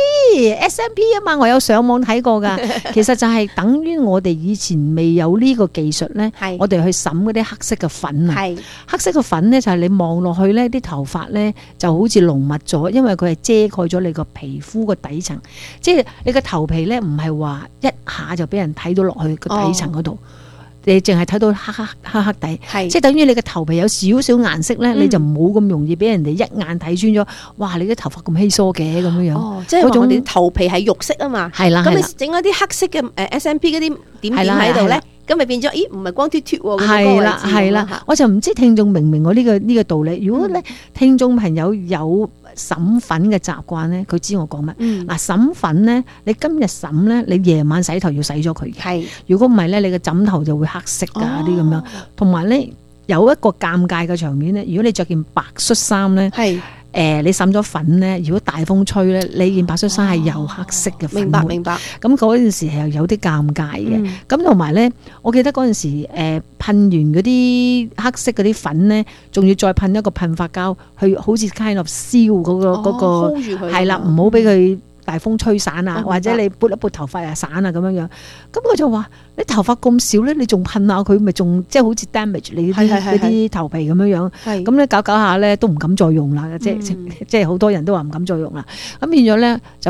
S M P 啊嘛，我有上網睇過㗎。其實就係等於我哋以前未有呢個技術咧，我哋去審嗰啲黑色嘅粉啊。係黑色嘅粉咧，就係你望落去咧，啲頭髮咧就好似濃密咗，因為佢係遮蓋咗你個皮膚個底層，即係。你個頭皮咧唔係話一下就俾人睇到落去個底層嗰度，哦、你淨係睇到黑黑黑黑底，即係等於你個頭皮有少少顏色咧，嗯、你就冇咁容易俾人哋一眼睇穿咗。哇！你啲頭髮咁稀疏嘅咁樣樣， 哦、即係話我哋頭皮係肉色啊嘛，係啦，咁你整嗰啲黑色嘅誒 S M P 嗰啲點點喺度咧，咁咪變咗？咦，唔係光脫脫喎？係啦係啦，我就唔知聽眾明唔明我呢個呢個道理。如果咧、嗯、聽眾朋友有審粉嘅習慣咧，佢知我講乜。嗱、嗯，審粉咧，你今日審咧，你夜晚洗頭要洗咗佢嘅。係，如果唔係咧，你個枕頭就會黑色㗎啲咁樣。同埋咧，有一個尷尬嘅場面咧，如果你着件白恤衫咧，係。誒、呃，你滲咗粉咧，如果大風吹咧，你件白恤衫係有黑色嘅粉末。明白明白。咁嗰陣時係有啲尷尬嘅。咁同埋咧，我記得嗰陣時誒、呃、噴完嗰啲黑色嗰啲粉咧，仲要再噴一個噴髮膠，去好似 kind of 燒嗰、那個嗰、哦那個係啦，唔好俾佢大風吹散啊，或者你撥一撥頭髮啊散啊咁樣樣。咁佢就話：你頭髮咁少咧，你仲噴下佢，咪仲即係好似 damage 你啲嗰啲頭皮咁樣樣。咁咧搞搞下咧都唔敢再用啦，即係即係好多人都話唔敢再用啦。咁變咗咧就誒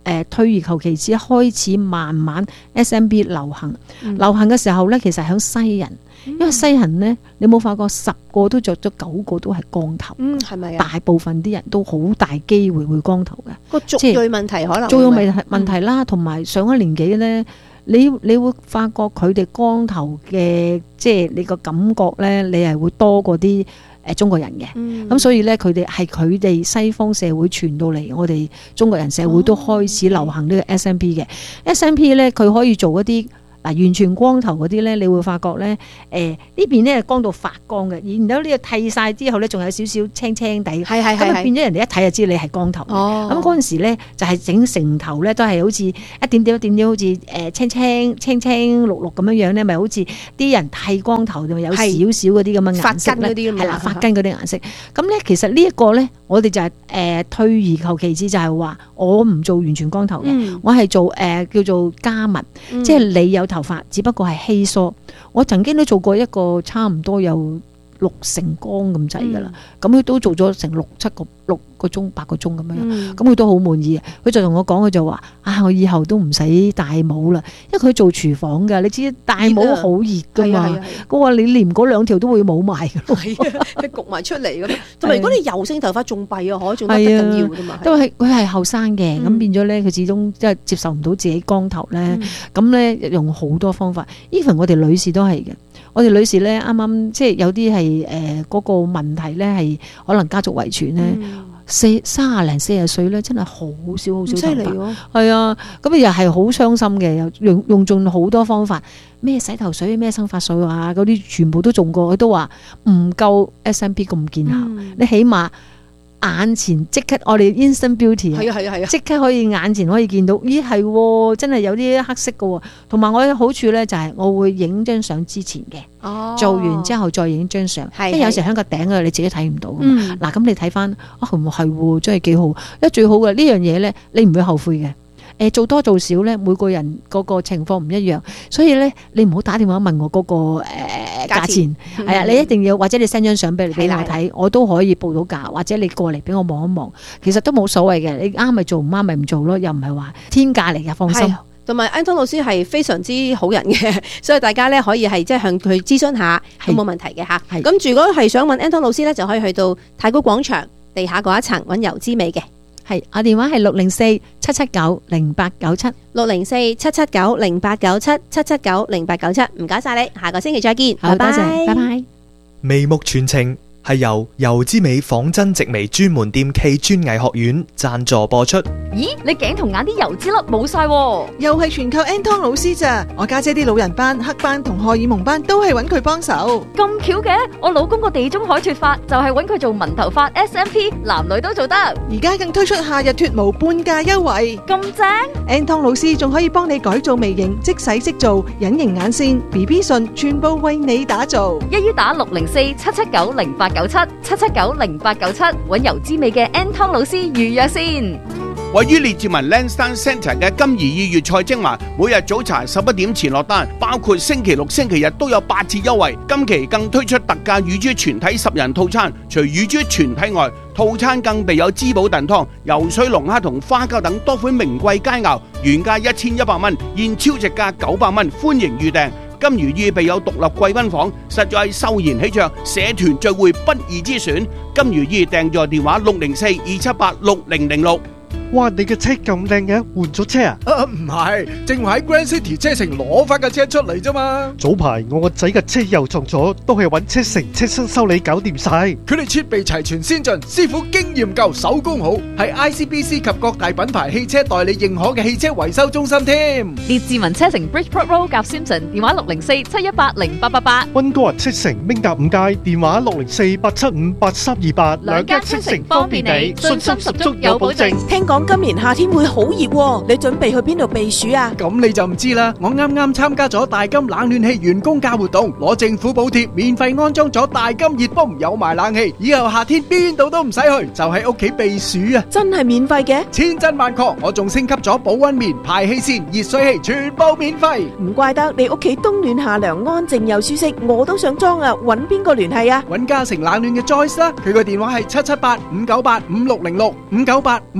誒退而求其次，開始慢慢 S M P 流行。 嗯流行嘅時候咧，其實響西人，因為西人咧，你冇發覺十個都着咗九個都係光頭。 嗯，係咪啊？ 大部分啲人都好大機會會光頭嘅。 個族裔問題可能族裔問題問題啦，同埋上一年紀咧。你你會發覺佢哋光頭嘅，即係你個感覺咧，你係會多過啲誒中國人嘅。咁、嗯、所以咧，佢哋係佢哋西方社會傳到嚟，我哋中國人社會都開始流行呢個 S M P 嘅。S M P 咧，佢可以做一啲嗱完全光頭嗰啲咧，你會發覺咧，誒呢邊咧光到發光嘅，然後呢個剃晒之後咧，仲有少少青青地， 係係係， 咁啊變咗人哋一睇就知你係光頭。咁嗰陣時咧就係整成頭咧都係好似一點點一點點好似誒青青青青綠綠咁樣樣咧，咪好似啲人剃光頭就有少少嗰啲咁嘅顏色咧，係啦，髮根嗰啲顏色。咁咧其實呢一個咧，我哋就係、是、誒、呃、退而求其次，就係話我唔做完全光頭嘅，嗯、我係做誒、呃、叫做加密，嗯、即係你有頭髮，只不過係稀疏。我曾經都做過一個差唔多有六成光咁滯噶啦，咁佢、嗯、都做咗成六七個六個鐘八個鐘咁樣，咁佢、嗯、都好滿意。佢就同我講，佢就話：啊，我以後都唔使戴帽啦，因為佢做廚房噶，你知戴帽好熱噶嘛。佢話你連嗰兩條都會冇埋噶， 係啊，佢焗埋出嚟咁。同埋如果你油性頭髮仲弊啊，可仲得更要㗎嘛。 因為佢係後生嘅，咁、嗯、變咗咧，佢始終即係接受唔到自己光頭咧，咁咧、嗯、用好多方法。even 我哋女士都係嘅。我哋女士咧，啱啱即係有啲係誒嗰個問題咧，係可能家族遺傳咧，嗯、四三廿零四十歲咧，真係好少好少頭髮，係啊，咁又係好傷心嘅，又用用盡好多方法，咩洗頭水、咩生髮水啊，嗰啲全部都中過，佢都話唔夠 S M P 咁見效，嗯、你起碼。眼前即刻，我哋 instant beauty 係啊係啊係啊， 即刻可以眼前可以見到，咦係真係有啲黑色嘅，同埋我嘅好處咧就係我會影張相之前嘅，哦、做完之後再影張相，因為有時喺個頂啊你自己睇唔到噶嘛，嗱咁、嗯、你睇翻啊係真係幾好，因為最好嘅呢樣嘢咧你唔會後悔嘅。誒做多做少咧，每個人嗰個情況唔一樣，所以咧你唔好打電話問我嗰、嗰個誒、呃、價錢，係啊，你一定要或者你 send 張相俾俾我睇，我都可以報到價，或者你過嚟俾我望一望，其實都冇所謂嘅，你啱咪做，唔啱咪唔做咯，又唔係話天價嚟嘅，放心。 同埋 Anton 老師係非常之好人嘅，所以大家咧可以係即係向佢諮詢下，係冇問題嘅嚇。咁如果係想問 Anton 老師咧，就可以去到太古廣場地下嗰一層揾油之美嘅。 係，我電話係六零四七七九零八九七， 六零四七七九零八九七，七七九零八九七，唔該晒你，下個星期再見， 好，多謝，拜拜。 眉目傳情係由油之美仿真植微專門店暨專藝學院贊助播出。 咦，你頸同眼啲油脂粒冇晒喎， 又係全靠 Anton 老師咋？我家姐啲老人斑、黑斑同荷爾蒙斑都係揾佢幫手。 咁巧嘅，我老公個地中海脫髮就係揾佢做紋頭髮 S M P， 男女都做得。 而家更推出夏日脫毛半價優惠， 咁正 ！Anton 老師仲可以幫你改造眉形，即洗即做，隱形眼線、B B 唇，全部為你打造。 一於打六零四七七九零八九七，七七九零八九七，揾油之美嘅 Anton 老師預約先。 位於列治文 Lansdowne Centre 嘅金怡意粵菜精華，每日早茶十一點前落單，包括星期六、星期日都有八折優惠。今期更推出特價乳豬全體十人套餐，除乳豬全體外，套餐更備有滋補燉湯、游水龍蝦同花膠等多款名貴佳肴，原價一千一百蚊，現超值價九百蚊，歡迎預訂。金如意備有獨立貴賓房，實在係秀賢喜鵲，社團聚會不二之選。金如意訂座電話六零四二七八六零零六。 哇！你嘅車咁靚嘅，換咗車啊？ 啊，唔係，正話喺 Grand City 車城攞翻架車出嚟啫嘛。 早排我個仔嘅車又撞咗，都係揾車城車身修理搞掂晒。 佢哋設備齊全先進，師傅經驗夠，手工好，係 I C B C 及各大品牌汽車代理認可嘅汽車維修中心添。 列治文車城 Bridgeport Road 夾 Simpson， 電話六零四七一八零八八八。 溫哥華車城明達五街，電話六零四八七五八三二八。 兩間車城方便你，信心十足有保證。 聽講今年夏天會好熱喎，你準備去邊度避暑啊？ 咁你就唔知啦。我啱啱參加咗大金冷暖氣員工價活動，攞政府補貼，免費安裝咗大金熱泵，有埋冷氣，以後夏天邊度都唔使去，就喺屋企避暑啊！ 真係免費嘅？ 千真萬確，我仲升級咗保溫棉、排氣扇、熱水器，全部免費。 唔怪得你屋企冬暖夏涼，安靜又舒適，我都想裝啊！搵邊個聯繫啊？ 搵嘉誠冷暖嘅 Joyce 啦，佢個電話係七七八五九八五六零六五九八五六零。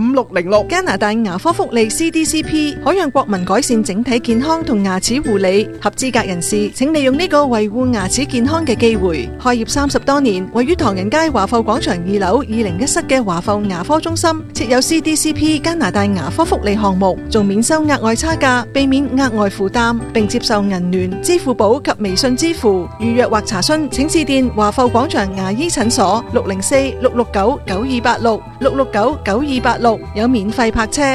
六。 加拿大牙科福利 C D C P 可讓國民改善整體健康同牙齒護理，合資格人士請利用呢個維護牙齒健康嘅機會。開業三十多年，位於唐人街華埠廣場二樓二零一室嘅華埠牙科中心設有 C D C P 加拿大牙科福利項目，仲免收額外差價，避免額外負擔，並接受銀聯、支付寶及微信支付。預約或查詢請致電華埠廣場牙醫診所六零四六六九九二八六六六九九二八六，有免費泊車。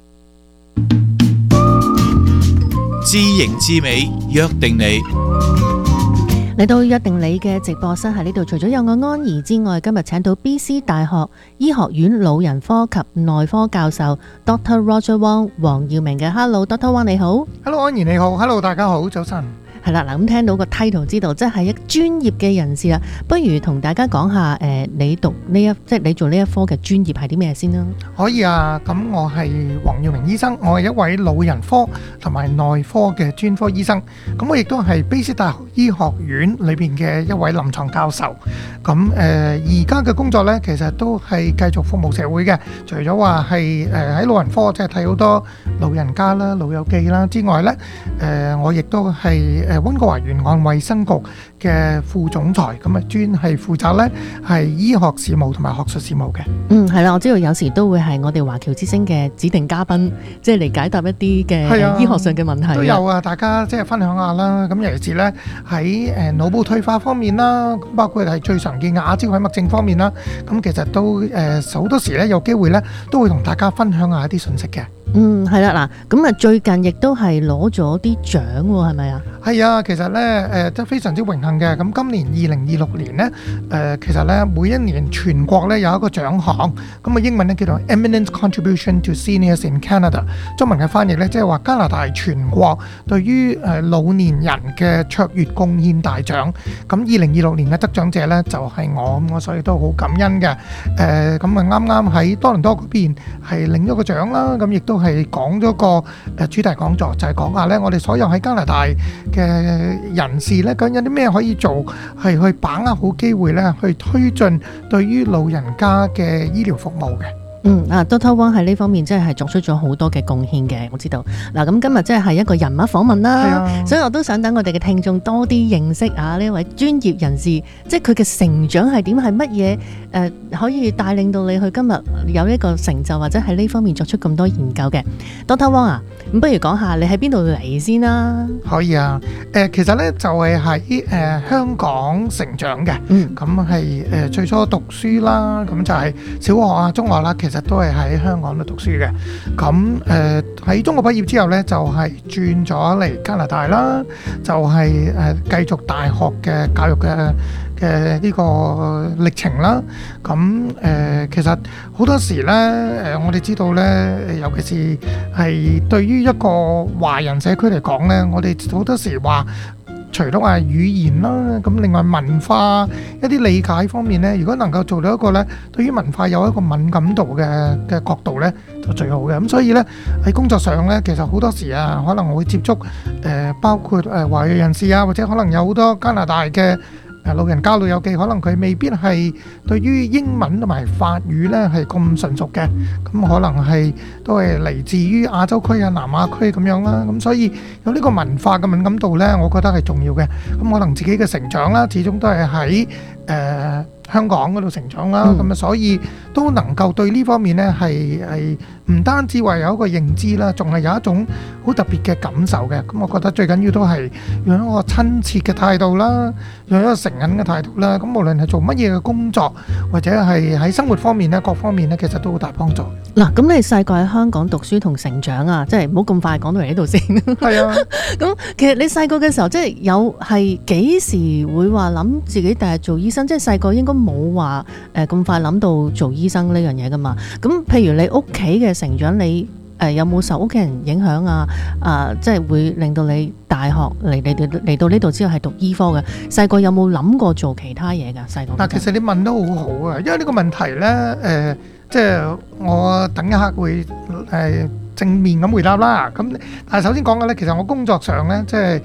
知形知美，約定你。 嚟到約定你嘅直播室喺呢度，除咗有我安怡之外，今日請到 B C 大學醫學院老人科及內科教授 Doctor Roger Wong 黃耀明嘅。Hello，Doctor Wong 你好。 Hello， 安怡你好。Hello， 大家好，早晨。 係啦，嗱咁聽到個 title 知道，即係一專業嘅人士啦。不如同大家講下，誒、呃，你讀呢一即係你做呢一科嘅專業係啲咩先啦？ 可以啊，咁我係黃耀明醫生，我係一位老人科同埋內科嘅專科醫生。咁我亦都係 B C 大學醫學院裏邊嘅一位臨床教授。咁誒，而家嘅工作呢，其實都係繼續服務社會嘅。除咗話係誒喺老人科，即係睇好多老人家啦、老友記啦之外呢，誒、呃，我亦都係誒溫哥華沿岸衛生局嘅副總裁，咁啊專係負責咧係醫學事務同埋學術事務嘅。 嗯，係啦，我知道有時都會係我哋華僑之星嘅指定嘉賓，即係嚟解答一啲嘅醫學上嘅問題。 都有啊，大家即係分享下啦。咁尤其是咧喺誒腦部退化方面啦，包括係最常見嘅亞焦海默症方面啦，咁其實都誒好多時咧有機會咧都會同大家分享下一啲信息嘅。 嗯，係啦，嗱，咁啊最近亦都係攞咗啲獎喎，係咪啊？ 係啊，其實咧誒都非常之榮幸嘅。咁今年二零二六年咧，誒其實咧每一年全國咧有一個獎項，咁啊英文咧叫做 Eminent Contribution to Seniors in Canada， 中文嘅翻譯咧即係話加拿大全國對於誒老年人嘅卓越貢獻大獎。咁二零二六年嘅得獎者咧就係我，咁我所以都好感恩嘅。誒咁啊啱啱喺多倫多嗰邊係領咗個獎啦，咁亦都係講咗個誒主題講座，就係講下咧我哋所有喺加拿大嘅人士咧，究竟有啲咩可以做，係去把握好機會咧，去推進對於老人家嘅醫療服務嘅。 嗯，啊 Doctor Wong 喺呢方面真係作出咗好多嘅貢獻嘅，我知道。嗱，咁今日真係一個人物訪問啦， 啊、 所以我都想等我哋嘅聽眾多啲認識啊呢位專業人士，即係佢嘅成長係點，係乜嘢誒可以帶領到你去今日有一個成就，或者喺呢方面作出咁多研究嘅。Doctor Wong 啊，咁不如講下你喺邊度嚟先啦？ 可以啊，誒、呃、其實咧就係喺誒香港成長嘅，咁係誒最初讀書啦，咁就係小學啊、中學啦，其實都係喺香港度讀書嘅。咁誒喺中學畢業之後咧，就係、是、轉咗嚟加拿大啦，就係、是、誒、呃、繼續大學嘅教育嘅嘅呢個歷程啦。咁誒、呃、其實好多時咧，誒、呃、我哋知道咧，尤其是係對於一個華人社區嚟講咧，我哋好多時話，除咗話語言啦，咁另外文化一啲理解方面咧，如果能夠做到一個咧，對於文化有一個敏感度嘅嘅角度咧，就最好嘅。咁所以咧喺工作上咧，其實好多時啊，可能會接觸誒、呃，包括誒華裔人士啊，或者可能有好多加拿大嘅老人家老友記，可能佢未必係對於英文同埋法語咧係咁純熟嘅，咁可能係都係嚟自於亞洲區啊、南亞區咁樣啦，咁所以有呢個文化嘅敏感度咧，我覺得係重要嘅。咁可能自己嘅成長啦，始終都係喺誒香港嗰度成長啦，咁啊、嗯、所以都能夠對呢方面咧係係唔單止話有一個認知啦，仲係有一種好特別嘅感受嘅。咁我覺得最緊要都係用一個親切嘅態度啦，用一個誠懇嘅態度啦。咁無論係做乜嘢嘅工作，或者係喺生活方面咧，各方面咧，其實都好大幫助。 嗱，咁你細個喺香港讀書同成長啊，即係唔好咁快講到嚟呢度先。 係啊， 咁其實你細個嘅時候，即係有係幾時會話諗自己第日做醫生？即係細個應該冇話誒咁快諗到做醫生呢樣嘢噶嘛。咁譬如你屋企嘅成長，你誒、呃、有冇受屋企人影響啊？啊、呃，即係會令到你大學嚟嚟到嚟到呢度之後係讀醫科嘅。細個有冇諗過做其他嘢㗎？細個嗱，其實你問得好好啊，因為呢個問題咧，誒、呃，即係我等一刻會誒、呃、正面咁回答啦。咁但係首先講嘅咧，其實我工作上咧，即係。誒、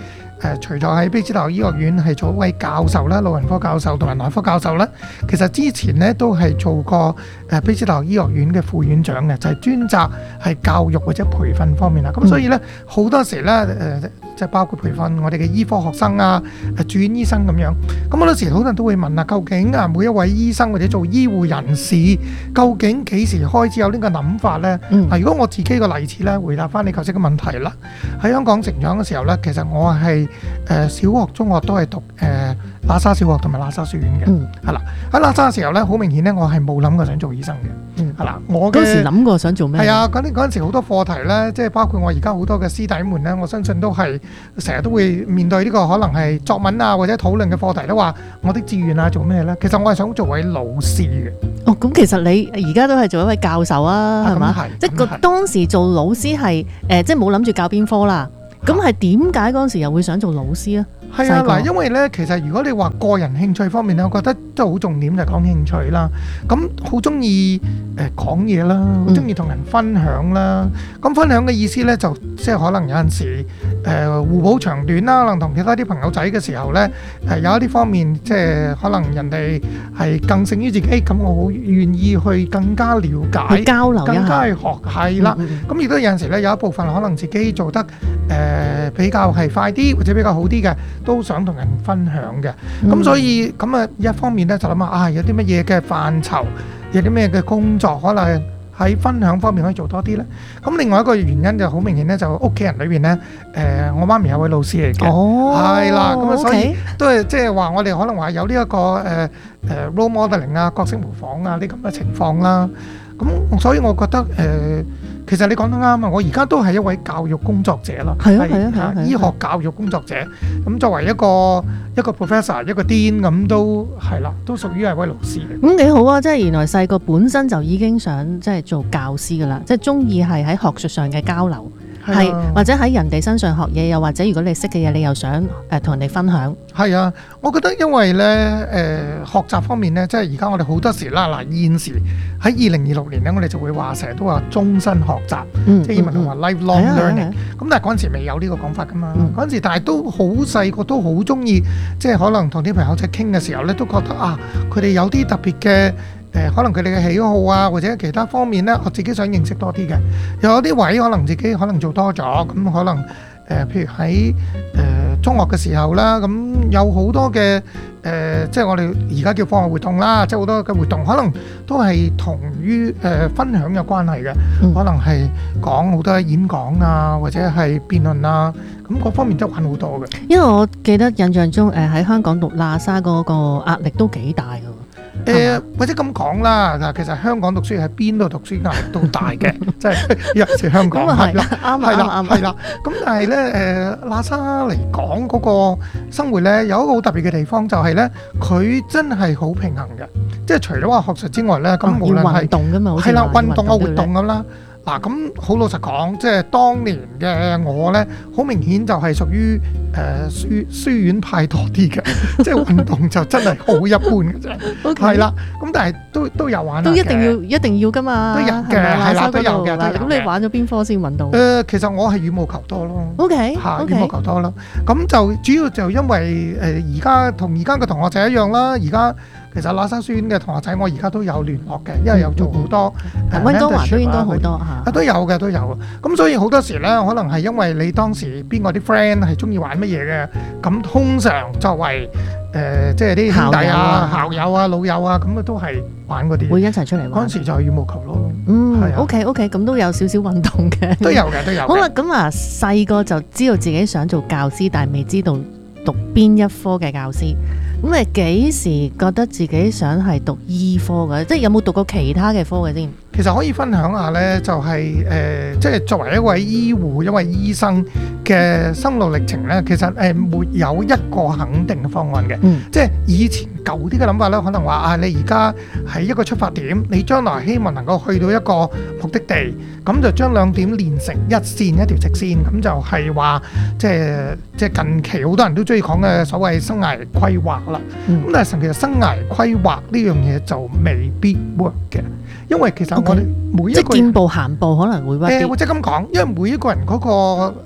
誒除咗喺卑斯勒醫學院係做一位教授啦，老人科教授同埋內科教授啦，其實之前咧都係做過誒卑斯勒醫學院嘅副院長嘅，就係專責係教育或者培訓方面啦。咁所以咧好多時咧誒即係包括培訓我哋嘅醫科學生啊、誒住院醫生咁樣。咁好多時好多人都會問啊，究竟啊每一位醫生或者做醫護人士，究竟幾時開始有呢個諗法咧？嗱，如果我自己個例子咧，回答翻你頭先嘅問題啦。喺香港成長嘅時候咧，其實我係誒小學、中學都係讀誒喇沙小學同埋喇沙書院嘅，係啦。喺喇沙嘅時候咧，好明顯咧，我係冇諗過想做醫生嘅，係啦。我嗰時諗過想做咩？ 係啊，嗰啲嗰陣時好多課題咧，即係包括我而家好多嘅師弟們咧，我相信都係成日都會面對呢個可能係作文啊或者討論嘅課題，都話我的志願啊做咩咧？其實我係想做位老師嘅。 哦，咁其實你而家都係做一位教授啊，係嘛？即係個當時做老師係誒，即係冇諗住教邊科啦。咁係點解嗰陣時又會想做老師啊？ 係啊，嗱，因為咧，其實如果你話個人興趣方面咧，我覺得都好重點就係講興趣啦。咁好中意誒講嘢啦，好中意同人分享啦。咁分享嘅意思咧，就即係可能有陣時誒互補長短啦，可能同其他啲朋友仔嘅時候咧，誒有一啲方面即係可能人哋係更勝於自己，咁我好願意去更加了解、 交流一下， 更加去學係啦。咁亦都有陣時咧，有一部分可能自己做得誒比較係快啲或者比較好啲嘅，都想同人分享嘅。咁、嗯、所以咁啊，一方面咧就諗下啊，有啲乜嘢嘅範疇，有啲咩嘅工作可能喺分享方面可以做多啲咧。咁另外一個原因就好明顯咧，就屋企人裏邊咧，誒、呃、我媽咪係位老師嚟嘅，係啦、哦，咁啊所以 okay. 都係即係話我哋可能話有呢、這、一個誒誒、呃、role modeling 啊、角色模仿啊呢咁嘅情況啦。咁所以我覺得誒。呃其實你講得啱啊！我而家都係一位教育工作者啦， 係啊係啊係啊， 醫學教育工作者。咁作為一個一個 professor 一個 dean 咁都係啦，都屬於係位老師嘅。 咁幾好啊！即係原來細個本身就已經想即係做教師噶啦，即係中意係喺學術上嘅交流。係或者喺人哋身上學嘢，又或者如果你識嘅嘢，你又想誒同人哋分享。 係啊，我覺得因為咧誒、呃、學習方面咧，即係而家我哋好多時啦，嗱現時喺二零二六年咧，我哋就會話成日都話終身學習，嗯、即係英文同話 lifelong learning。咁但係嗰陣時未有呢個講法噶嘛，嗰陣、嗯、時但係都好細個都好中意，即係可能同啲朋友仔傾嘅時候咧，都覺得啊，佢哋有啲特別嘅。誒可能佢哋嘅喜好啊，或者其他方面咧，我自己想認識多啲嘅。有啲位可能自己可能做多咗，咁可能誒、呃，譬如喺誒、呃、中學嘅時候啦，咁有好多嘅誒、呃，即係我哋而家叫課外活動啦，即係好多嘅活動，可能都係同於誒、呃、分享有關係嘅，嗯、可能係講好多演講啊，或者係辯論啊，咁嗰方面都玩好多嘅。 因為我記得印象中誒喺、呃、香港讀喇沙嗰個壓力都幾大㗎。 誒、呃、或者咁講啦，嗱，其實香港讀書喺邊度讀書壓力都大嘅，即係尤其是香港係啦，啱係啦，係啦。咁但係咧誒，喇沙嚟講嗰個生活咧，有一個好特別嘅地方就係咧，佢真係好平衡嘅，即係除咗話學術之外咧，咁、哦、無論係運動㗎嘛，係啦， 運動嘅活動咁啦。嗱，咁好老實講，即係當年嘅我咧，好明顯就係屬於誒書書院派多啲嘅，即係運動就真係好一般嘅啫。係啦，咁但係都都有玩， 都一定要一定要噶嘛， 都有嘅，係啦，都有嘅。 咁你玩咗邊科先運動？ 誒，其實我係羽毛球多咯。 O K， 嚇，羽毛球多咯。咁就主要就因為誒而家同而家嘅同學仔一樣啦，而家。其實喇沙書院嘅同學仔，我而家都有聯絡嘅，因為有做好多。 溫哥華都應該好多嚇。 啊，都有嘅，都有。咁所以好多時咧，可能係因為你當時邊個啲 friend 係中意玩乜嘢嘅，咁通常作為誒即係啲兄弟啊、校友啊、老友啊，咁啊都係玩嗰啲。 會一齊出嚟玩。 嗰陣時就係羽毛球咯。 嗯，係啊。OK OK，咁都有少少運動嘅。 都有嘅，都有。 好啦，咁啊細個就知道自己想做教師，但係未知道讀邊一科嘅教師。咁你幾時覺得自己想係讀醫科嘅？即係有冇讀過其他嘅科嘅先？ 其實可以分享下呢，就係、是、誒、呃，即係作為一位醫護、一位醫生嘅心路歷程呢，其實誒、呃、沒有一個肯定嘅方案嘅。嗯、即係以前舊啲嘅諗法呢，可能話啊，你而家係一個出發點，你將來希望能夠去到一個目的地，咁就將兩點連成一線一條直線，咁就係話即係即係近期好多人都中意講嘅所謂生涯規劃啦。咁、嗯、但係其實生涯規劃呢樣嘢就未必 work 嘅，因為其實我哋每一個人即係見步行步可能會 work 啲。 誒或者咁講，因為每一個人嗰個誒路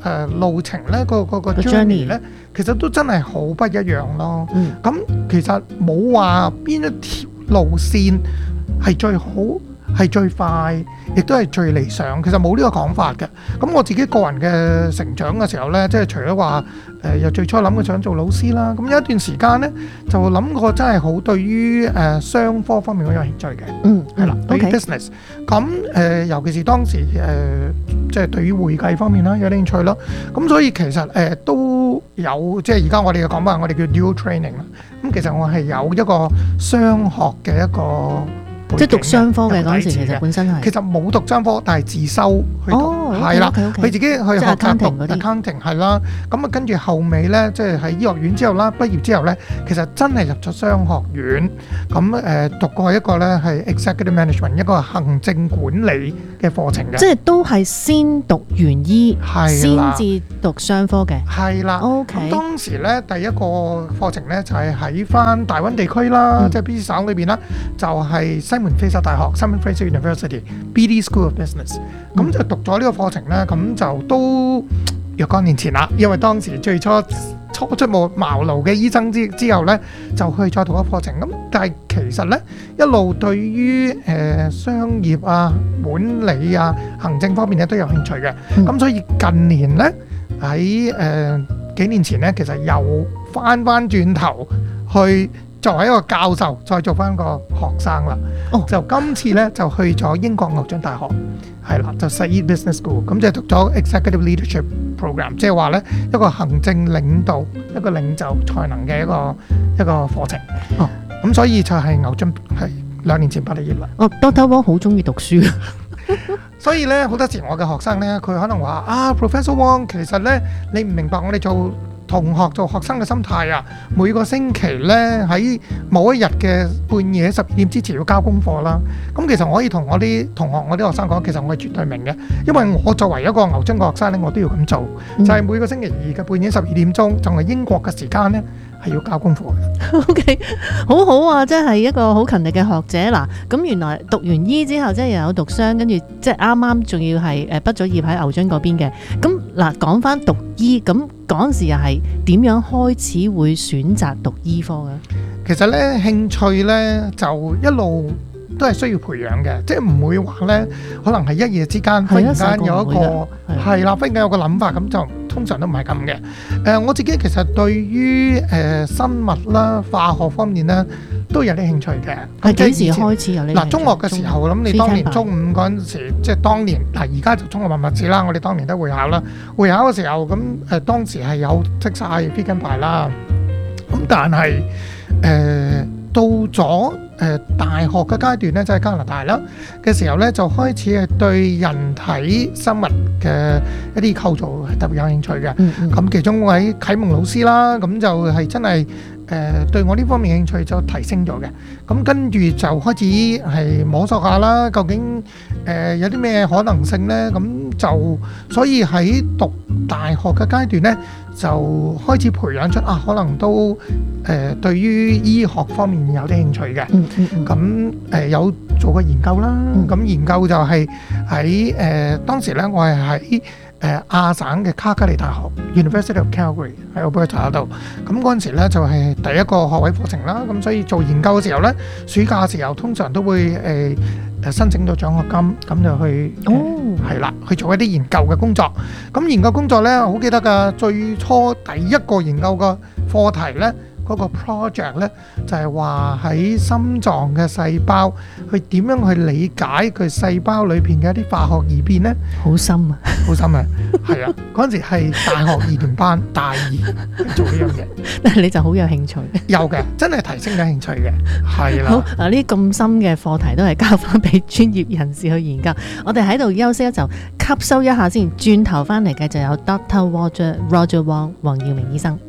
路程咧，個個個 journey 咧，其實都真係好不一樣咯。咁、嗯、其實冇話邊一條路線係最好，係最快，亦都係最理想。其實冇呢個講法嘅。咁我自己個人嘅成長嘅時候呢，即係除咗話誒，由最初諗過想做老師啦，咁有一段時間呢，就諗過真係好對於誒商科方面好有興趣嘅。嗯，係啦，對於 business。咁誒，尤其是當時誒，即係對於會計方面啦，有啲興趣咯。咁所以其實誒都有，即係而家我哋嘅講法，我哋叫 dual training 啦。咁其實我係有一個商學嘅一個。 即係讀商科嘅嗰陣時，其實本身係其實冇讀商科，但係自修去讀，係啦，佢自己去學習讀 accounting 係啦。咁啊，跟住後尾咧，即係喺醫學院之後啦，畢業之後咧，其實真係入咗商學院，咁誒讀過一個咧係 executive management 一個行政管理嘅課程嘅。 即係都係先讀完醫，先至讀商科嘅。 係啦。 OK。 咁當時咧第一個課程咧就係喺翻大灣地區啦，即係 B C 省裏邊啦，就係西門菲沙大學 Simon Fraser University B D School of Business， 咁就讀咗呢個課程咧，咁就都若干年前啦。因為當時最初初出冇茅廬嘅醫生之之後咧，就去再讀個課程。咁但係其實咧，一路對於誒、呃、商業啊、管理啊、行政方面咧都有興趣嘅。咁、嗯、所以近年咧喺誒幾年前咧，其實又翻翻轉頭去。作為一個教授，再做翻個學生啦。哦，就今次咧就去咗英國牛津大學，係啦，就 Saïd Business School， 咁就讀咗 Executive Leadership Program， 即係話咧一個行政領導、一個領袖才能嘅一個一個課程。哦，咁所以就係牛津係兩年前畢業啦。 哦 ，Doctor Wong 好中意讀書， 所以咧好多時我嘅學生咧，佢可能話啊 ，Professor Wong， 其實咧你唔明白我哋做同學做學生嘅心態啊，每個星期咧喺某一日嘅半夜十二點之前要交功課啦。咁其實我可以同我啲同學、我啲學生講，其實我係絕對明嘅，因為我作為一個牛津嘅學生咧，我都要咁做，嗯、就係、是、每個星期二嘅半夜十二點鐘，就係英國嘅時間咧，係要交功課嘅。 OK， 好好啊，即係一個好勤力嘅學者嗱。咁原來讀完醫之後，即係又有讀商，跟住即係啱啱仲要係誒畢咗業喺牛津嗰邊嘅。咁嗱，講翻讀醫咁。嗰陣時又係點樣開始會選擇讀醫科嘅？ 其實咧興趣咧就一路都係需要培養嘅，即係唔會話咧可能係一夜之間忽然間有一個係啦，忽然間有個諗法，咁就通常都唔係咁嘅。誒、呃，我自己其實對於誒、呃、生物啦、化學方面咧都有啲興趣嘅。 係幾時開始有呢？ 嗱，中學嘅時候，咁你當年中五嗰陣時，即係當年嗱，而家就中學文物史啦，我哋當年都會考啦。會考嘅時候，咁誒、呃、當時係有識晒 P 跟牌啦。咁但係誒、呃、到咗誒、呃、大學嘅階段咧，就係、是、加拿大啦嘅時候咧，就開始係對人體生物嘅一啲構造係特別有興趣嘅。咁、嗯嗯、其中位啟蒙老師啦，咁就係真係誒、呃、對我呢方面興趣就提升咗嘅。咁跟住就開始係摸索下啦，究竟誒、呃、有啲咩可能性咧？咁就所以喺讀大學嘅階段咧，就開始培養出啊，可能都誒、呃、對於醫學方面有啲興趣嘅。咁、嗯、誒、嗯呃、有做過研究啦。咁、嗯、研究就係喺誒當時咧，我係喺誒亞省嘅卡加利大學 University of Calgary 喺 Alberta 度。咁嗰陣時咧就係、是、第一個學位課程啦。咁所以做研究嘅時候咧，暑假嘅時候通常都會誒誒、呃、申請到獎學金，咁就去哦係啦，去做一啲研究嘅工作。咁研究工作咧，好記得㗎，最初第一個研究嘅課題咧，嗰、那個 project 咧就係話喺心臟嘅細胞，去點樣去理解佢細胞裏邊嘅一啲化學異變咧？ 好深啊！ 好深啊！係啊，嗰陣時係大學二年班大二做呢樣嘢， 但係你就好有興趣。 有嘅，真係提升咗興趣嘅，係啦。 好啊，呢啲咁深嘅課題都係交翻俾專業人士去研究。我哋喺度休息一陣，吸收一下先，轉頭翻嚟嘅就有 Doctor Roger Roger Wong 黃耀明醫生。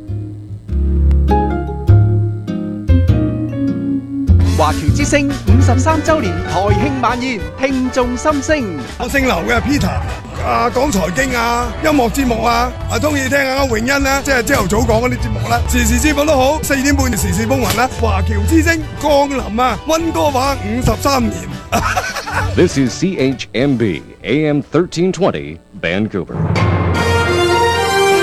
華僑之聲五十三週年台慶晚宴，聽眾心聲。 我姓劉嘅 Peter， 啊講財經啊，音樂節目啊，啊中意聽下阿榮恩啦，即係朝頭早講嗰啲節目啦，時時節目都好，四點半時事風雲啦。華僑之聲降臨啊，溫哥華五十三年。 This is C H M B A M thirteen twenty Vancouver。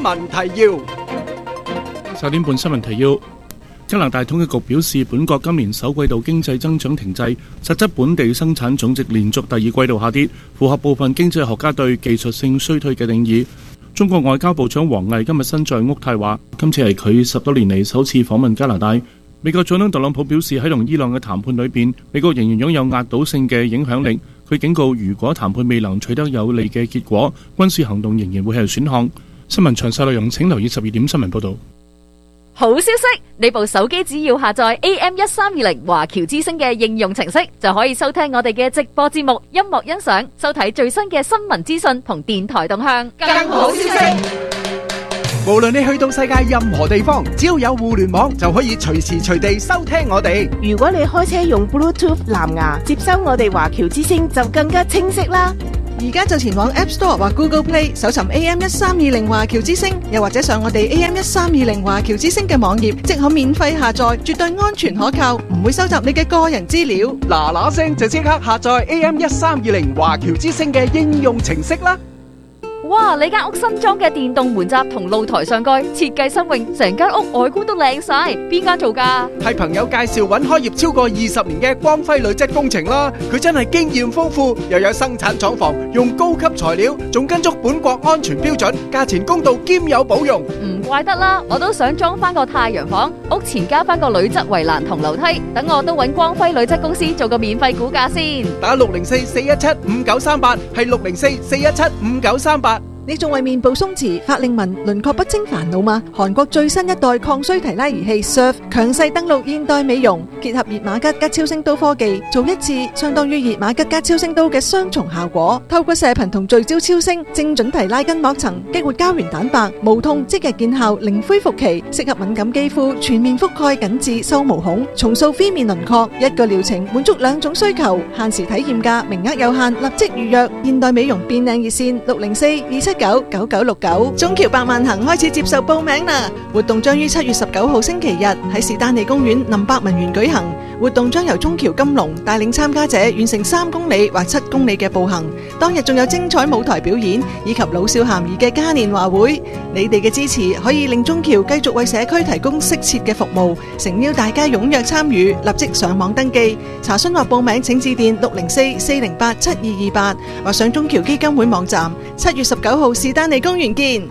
聞提要。 十點半新聞提要。加拿大統計局表示，本國今年首季度經濟增長停滯，實質本地生產總值連續第二季度下跌，符合部分經濟學家對技術性衰退嘅定義。中國外交部長王毅今日身在渥太華，今次係佢十多年嚟首次訪問加拿大。美國總統特朗普表示，喺同伊朗嘅談判裏邊，美國仍然擁有壓倒性嘅影響力。佢警告，如果談判未能取得有利嘅結果，軍事行動仍然會係選項。新聞詳細內容請留意十二點新聞報導。 好消息，你部手機只要下載 A M 一三二零華僑之聲嘅應用程式，就可以收聽我哋嘅直播節目、音樂欣賞、收睇最新嘅新聞資訊同電台動向。更好消息， 無論你去到世界任何地方，只要有互聯網，就可以隨時隨地收聽我哋。 如果你開車用 Bluetooth 藍牙接收我哋華僑之聲，就更加清晰啦。 而家就前往 App Store 或 Google Play 搜尋 A M 一三二零華僑之聲，又或者上我哋 A M 一三二零華僑之聲嘅網頁，即可免費下載，絕對安全可靠，唔會收集你嘅個人資料。 嗱嗱聲就即刻下載 A M 一三二零華僑之聲嘅應用程式啦！ 哇！你間屋新裝嘅電動門閘同露台上蓋設計新穎，成間屋外觀都靚晒。邊間做㗎？ 係朋友介紹揾開業超過二十年嘅光輝女則工程啦。佢真係經驗豐富，又有生產廠房，用高級材料，仲跟足本國安全標準，價錢公道兼有保用。 唔怪得啦，我都想裝翻個太陽房，屋前加翻個女則圍欄同樓梯，等我都揾光輝女則公司做個免費估價先。 打六零四四一七五九三八，係六零四四一七五九三八。 你仲為面部鬆弛、法令紋、輪廓不清煩惱嗎？韓國最新一代抗衰提拉儀器 S U R F 強勢登陸現代美容，結合熱瑪吉加超聲刀科技，做一次相當於熱瑪吉加超聲刀嘅雙重效果。透過射頻同聚焦超聲，精準提拉筋膜層，激活膠原蛋白，無痛即日見效，零恢復期，適合敏感肌膚，全面覆蓋緊致收毛孔，重塑飛面輪廓。一個療程滿足兩種需求，限時體驗價，名額有限，立即預約。現代美容變靚熱線六零四二七九九九六九。中橋百萬行開始接受報名啦！活動將於七月十九號星期日喺士丹利公園林百文園舉行。活動將由中橋金龍帶領參加者完成三公里或七公里嘅步行。當日仲有精彩舞台表演以及老少咸宜嘅嘉年華會。你哋嘅支持可以令中橋繼續為社區提供適切嘅服務。誠邀大家踴躍參與，立即上網登記。查詢或報名請致電六零四四零八七二二八或上中橋基金會網站。七月十九號士丹利公園見。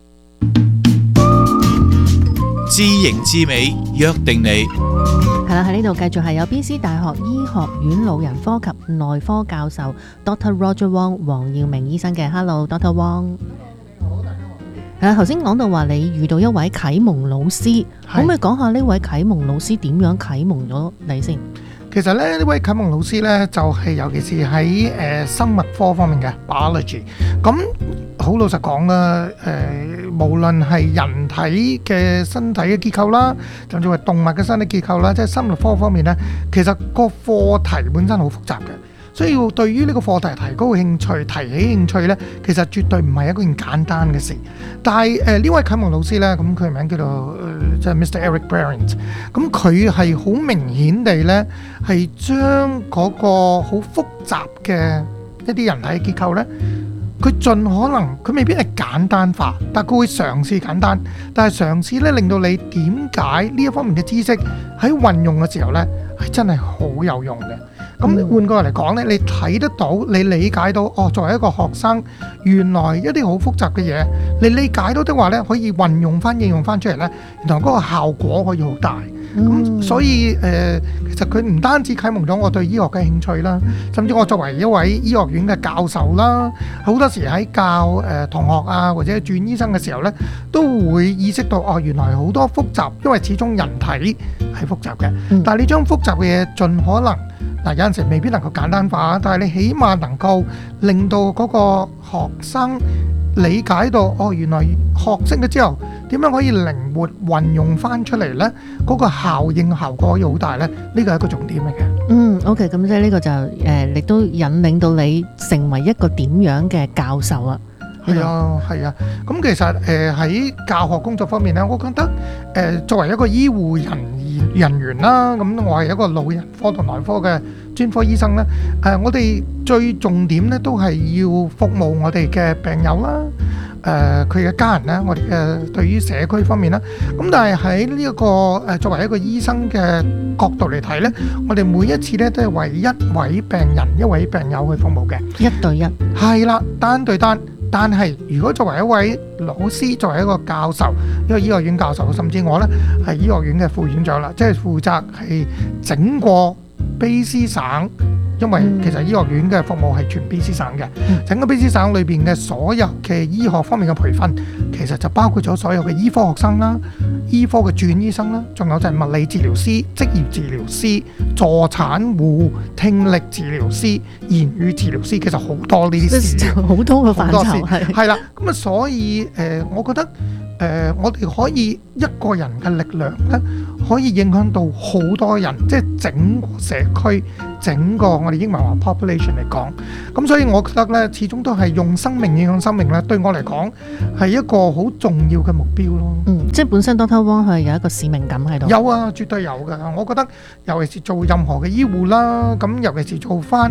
知型知美，約定你。 係啦，喺呢度繼續係有 B C 大學醫學院老人科及內科教授 Doctor Roger Wong 黃耀明醫生嘅。Hello，Doctor Wong。係啦，頭先講到話你遇到一位啟蒙老師，可唔可以講下呢位啟蒙老師點樣啟蒙咗你先？ 其實咧，呢位啟蒙老師咧，就係、是、尤其是喺誒、呃、生物科方面嘅 biology。咁好老實講啦，誒、呃、無論係人體嘅身體嘅結構啦，甚至係動物嘅身體結構啦，即係生物科方面咧，其實個課題本身好複雜嘅。所以要對於呢個課題提高興趣、提起興趣呢，其實絕對唔係一件簡單嘅事。但係誒呢位啟蒙老師呢，咁佢名叫做即係 Mister Eric Behrens，咁佢係好明顯地呢，係將嗰個好複雜嘅一啲人體結構呢，佢盡可能佢未必係簡單化，但佢會嘗試簡單，但係嘗試呢令到你點解呢一方面嘅知識喺運用嘅時候呢，係真係好有用嘅。咁換句話嚟講咧，你睇得到，你理解到，哦，作為一個學生，原來一啲好複雜嘅嘢，你理解到的話咧，可以運用翻、應用翻出嚟咧，原來嗰個效果可以好大。咁、嗯、所以誒、呃，其實佢唔單止啟蒙咗我對醫學嘅興趣啦，甚至我作為一位醫學院嘅教授啦，好多時喺教誒、呃、同學啊，或者轉醫生嘅時候咧，都會意識到哦，原來好多複雜，因為始終人體係複雜嘅。嗯、但係你將複雜嘅嘢盡可能。嗱，有陣時未必能夠簡單化，但係你起碼能夠令到嗰個學生理解到，哦，原來學識咗之後點樣可以靈活運用翻出嚟呢？嗰個效應效果可以好大呢？呢個係一個重點嚟嘅。嗯 ，OK，咁即係呢個就誒，亦都引領到你成為一個點樣嘅教授啊？ 係啊，係啊。咁其實誒喺教學工作方面呢，我覺得誒作為一個醫護人人員啦，咁我係一個老人科同內科嘅專科醫生咧。誒，我哋最重點咧都係要服務我哋嘅病友啦， 誒佢嘅家人咧，我哋嘅對於社區方面啦。咁但係喺呢一個誒作為一個醫生嘅角度嚟睇咧，我哋每一次咧都係為一位病人、一位病友去服務嘅， 一對一， 係啦，單對單。但係如果作為一位老師，作為一個教授，一個醫學院教授，甚至我呢係醫學院嘅副院長啦，即係負責係整個卑詩省，因為其實醫學院嘅服務係全卑詩省嘅，整個卑詩省裏邊嘅所有嘅醫學方面嘅培訓，其實就包括咗所有嘅醫科學生啦、醫科嘅住院醫生啦，仲有就係物理治療師、職業治療師、助產護、聽力治療師、言語治療師，其實好多呢啲事， 好多個範疇係係啦。咁啊，所以誒、呃，我覺得誒、呃，我哋可以一個人嘅力量咧，可以影響到好多人，即係整個社區、整個我哋英文話 population 嚟講。咁所以我覺得咧，始終都係用生命影響生命咧，對我嚟講係一個好重要嘅目標咯。 嗯，即係本身 Doctor Wong 係有一個使命感喺度。 有啊，絕對有㗎。我覺得尤其是做任何嘅醫護啦，咁尤其是做翻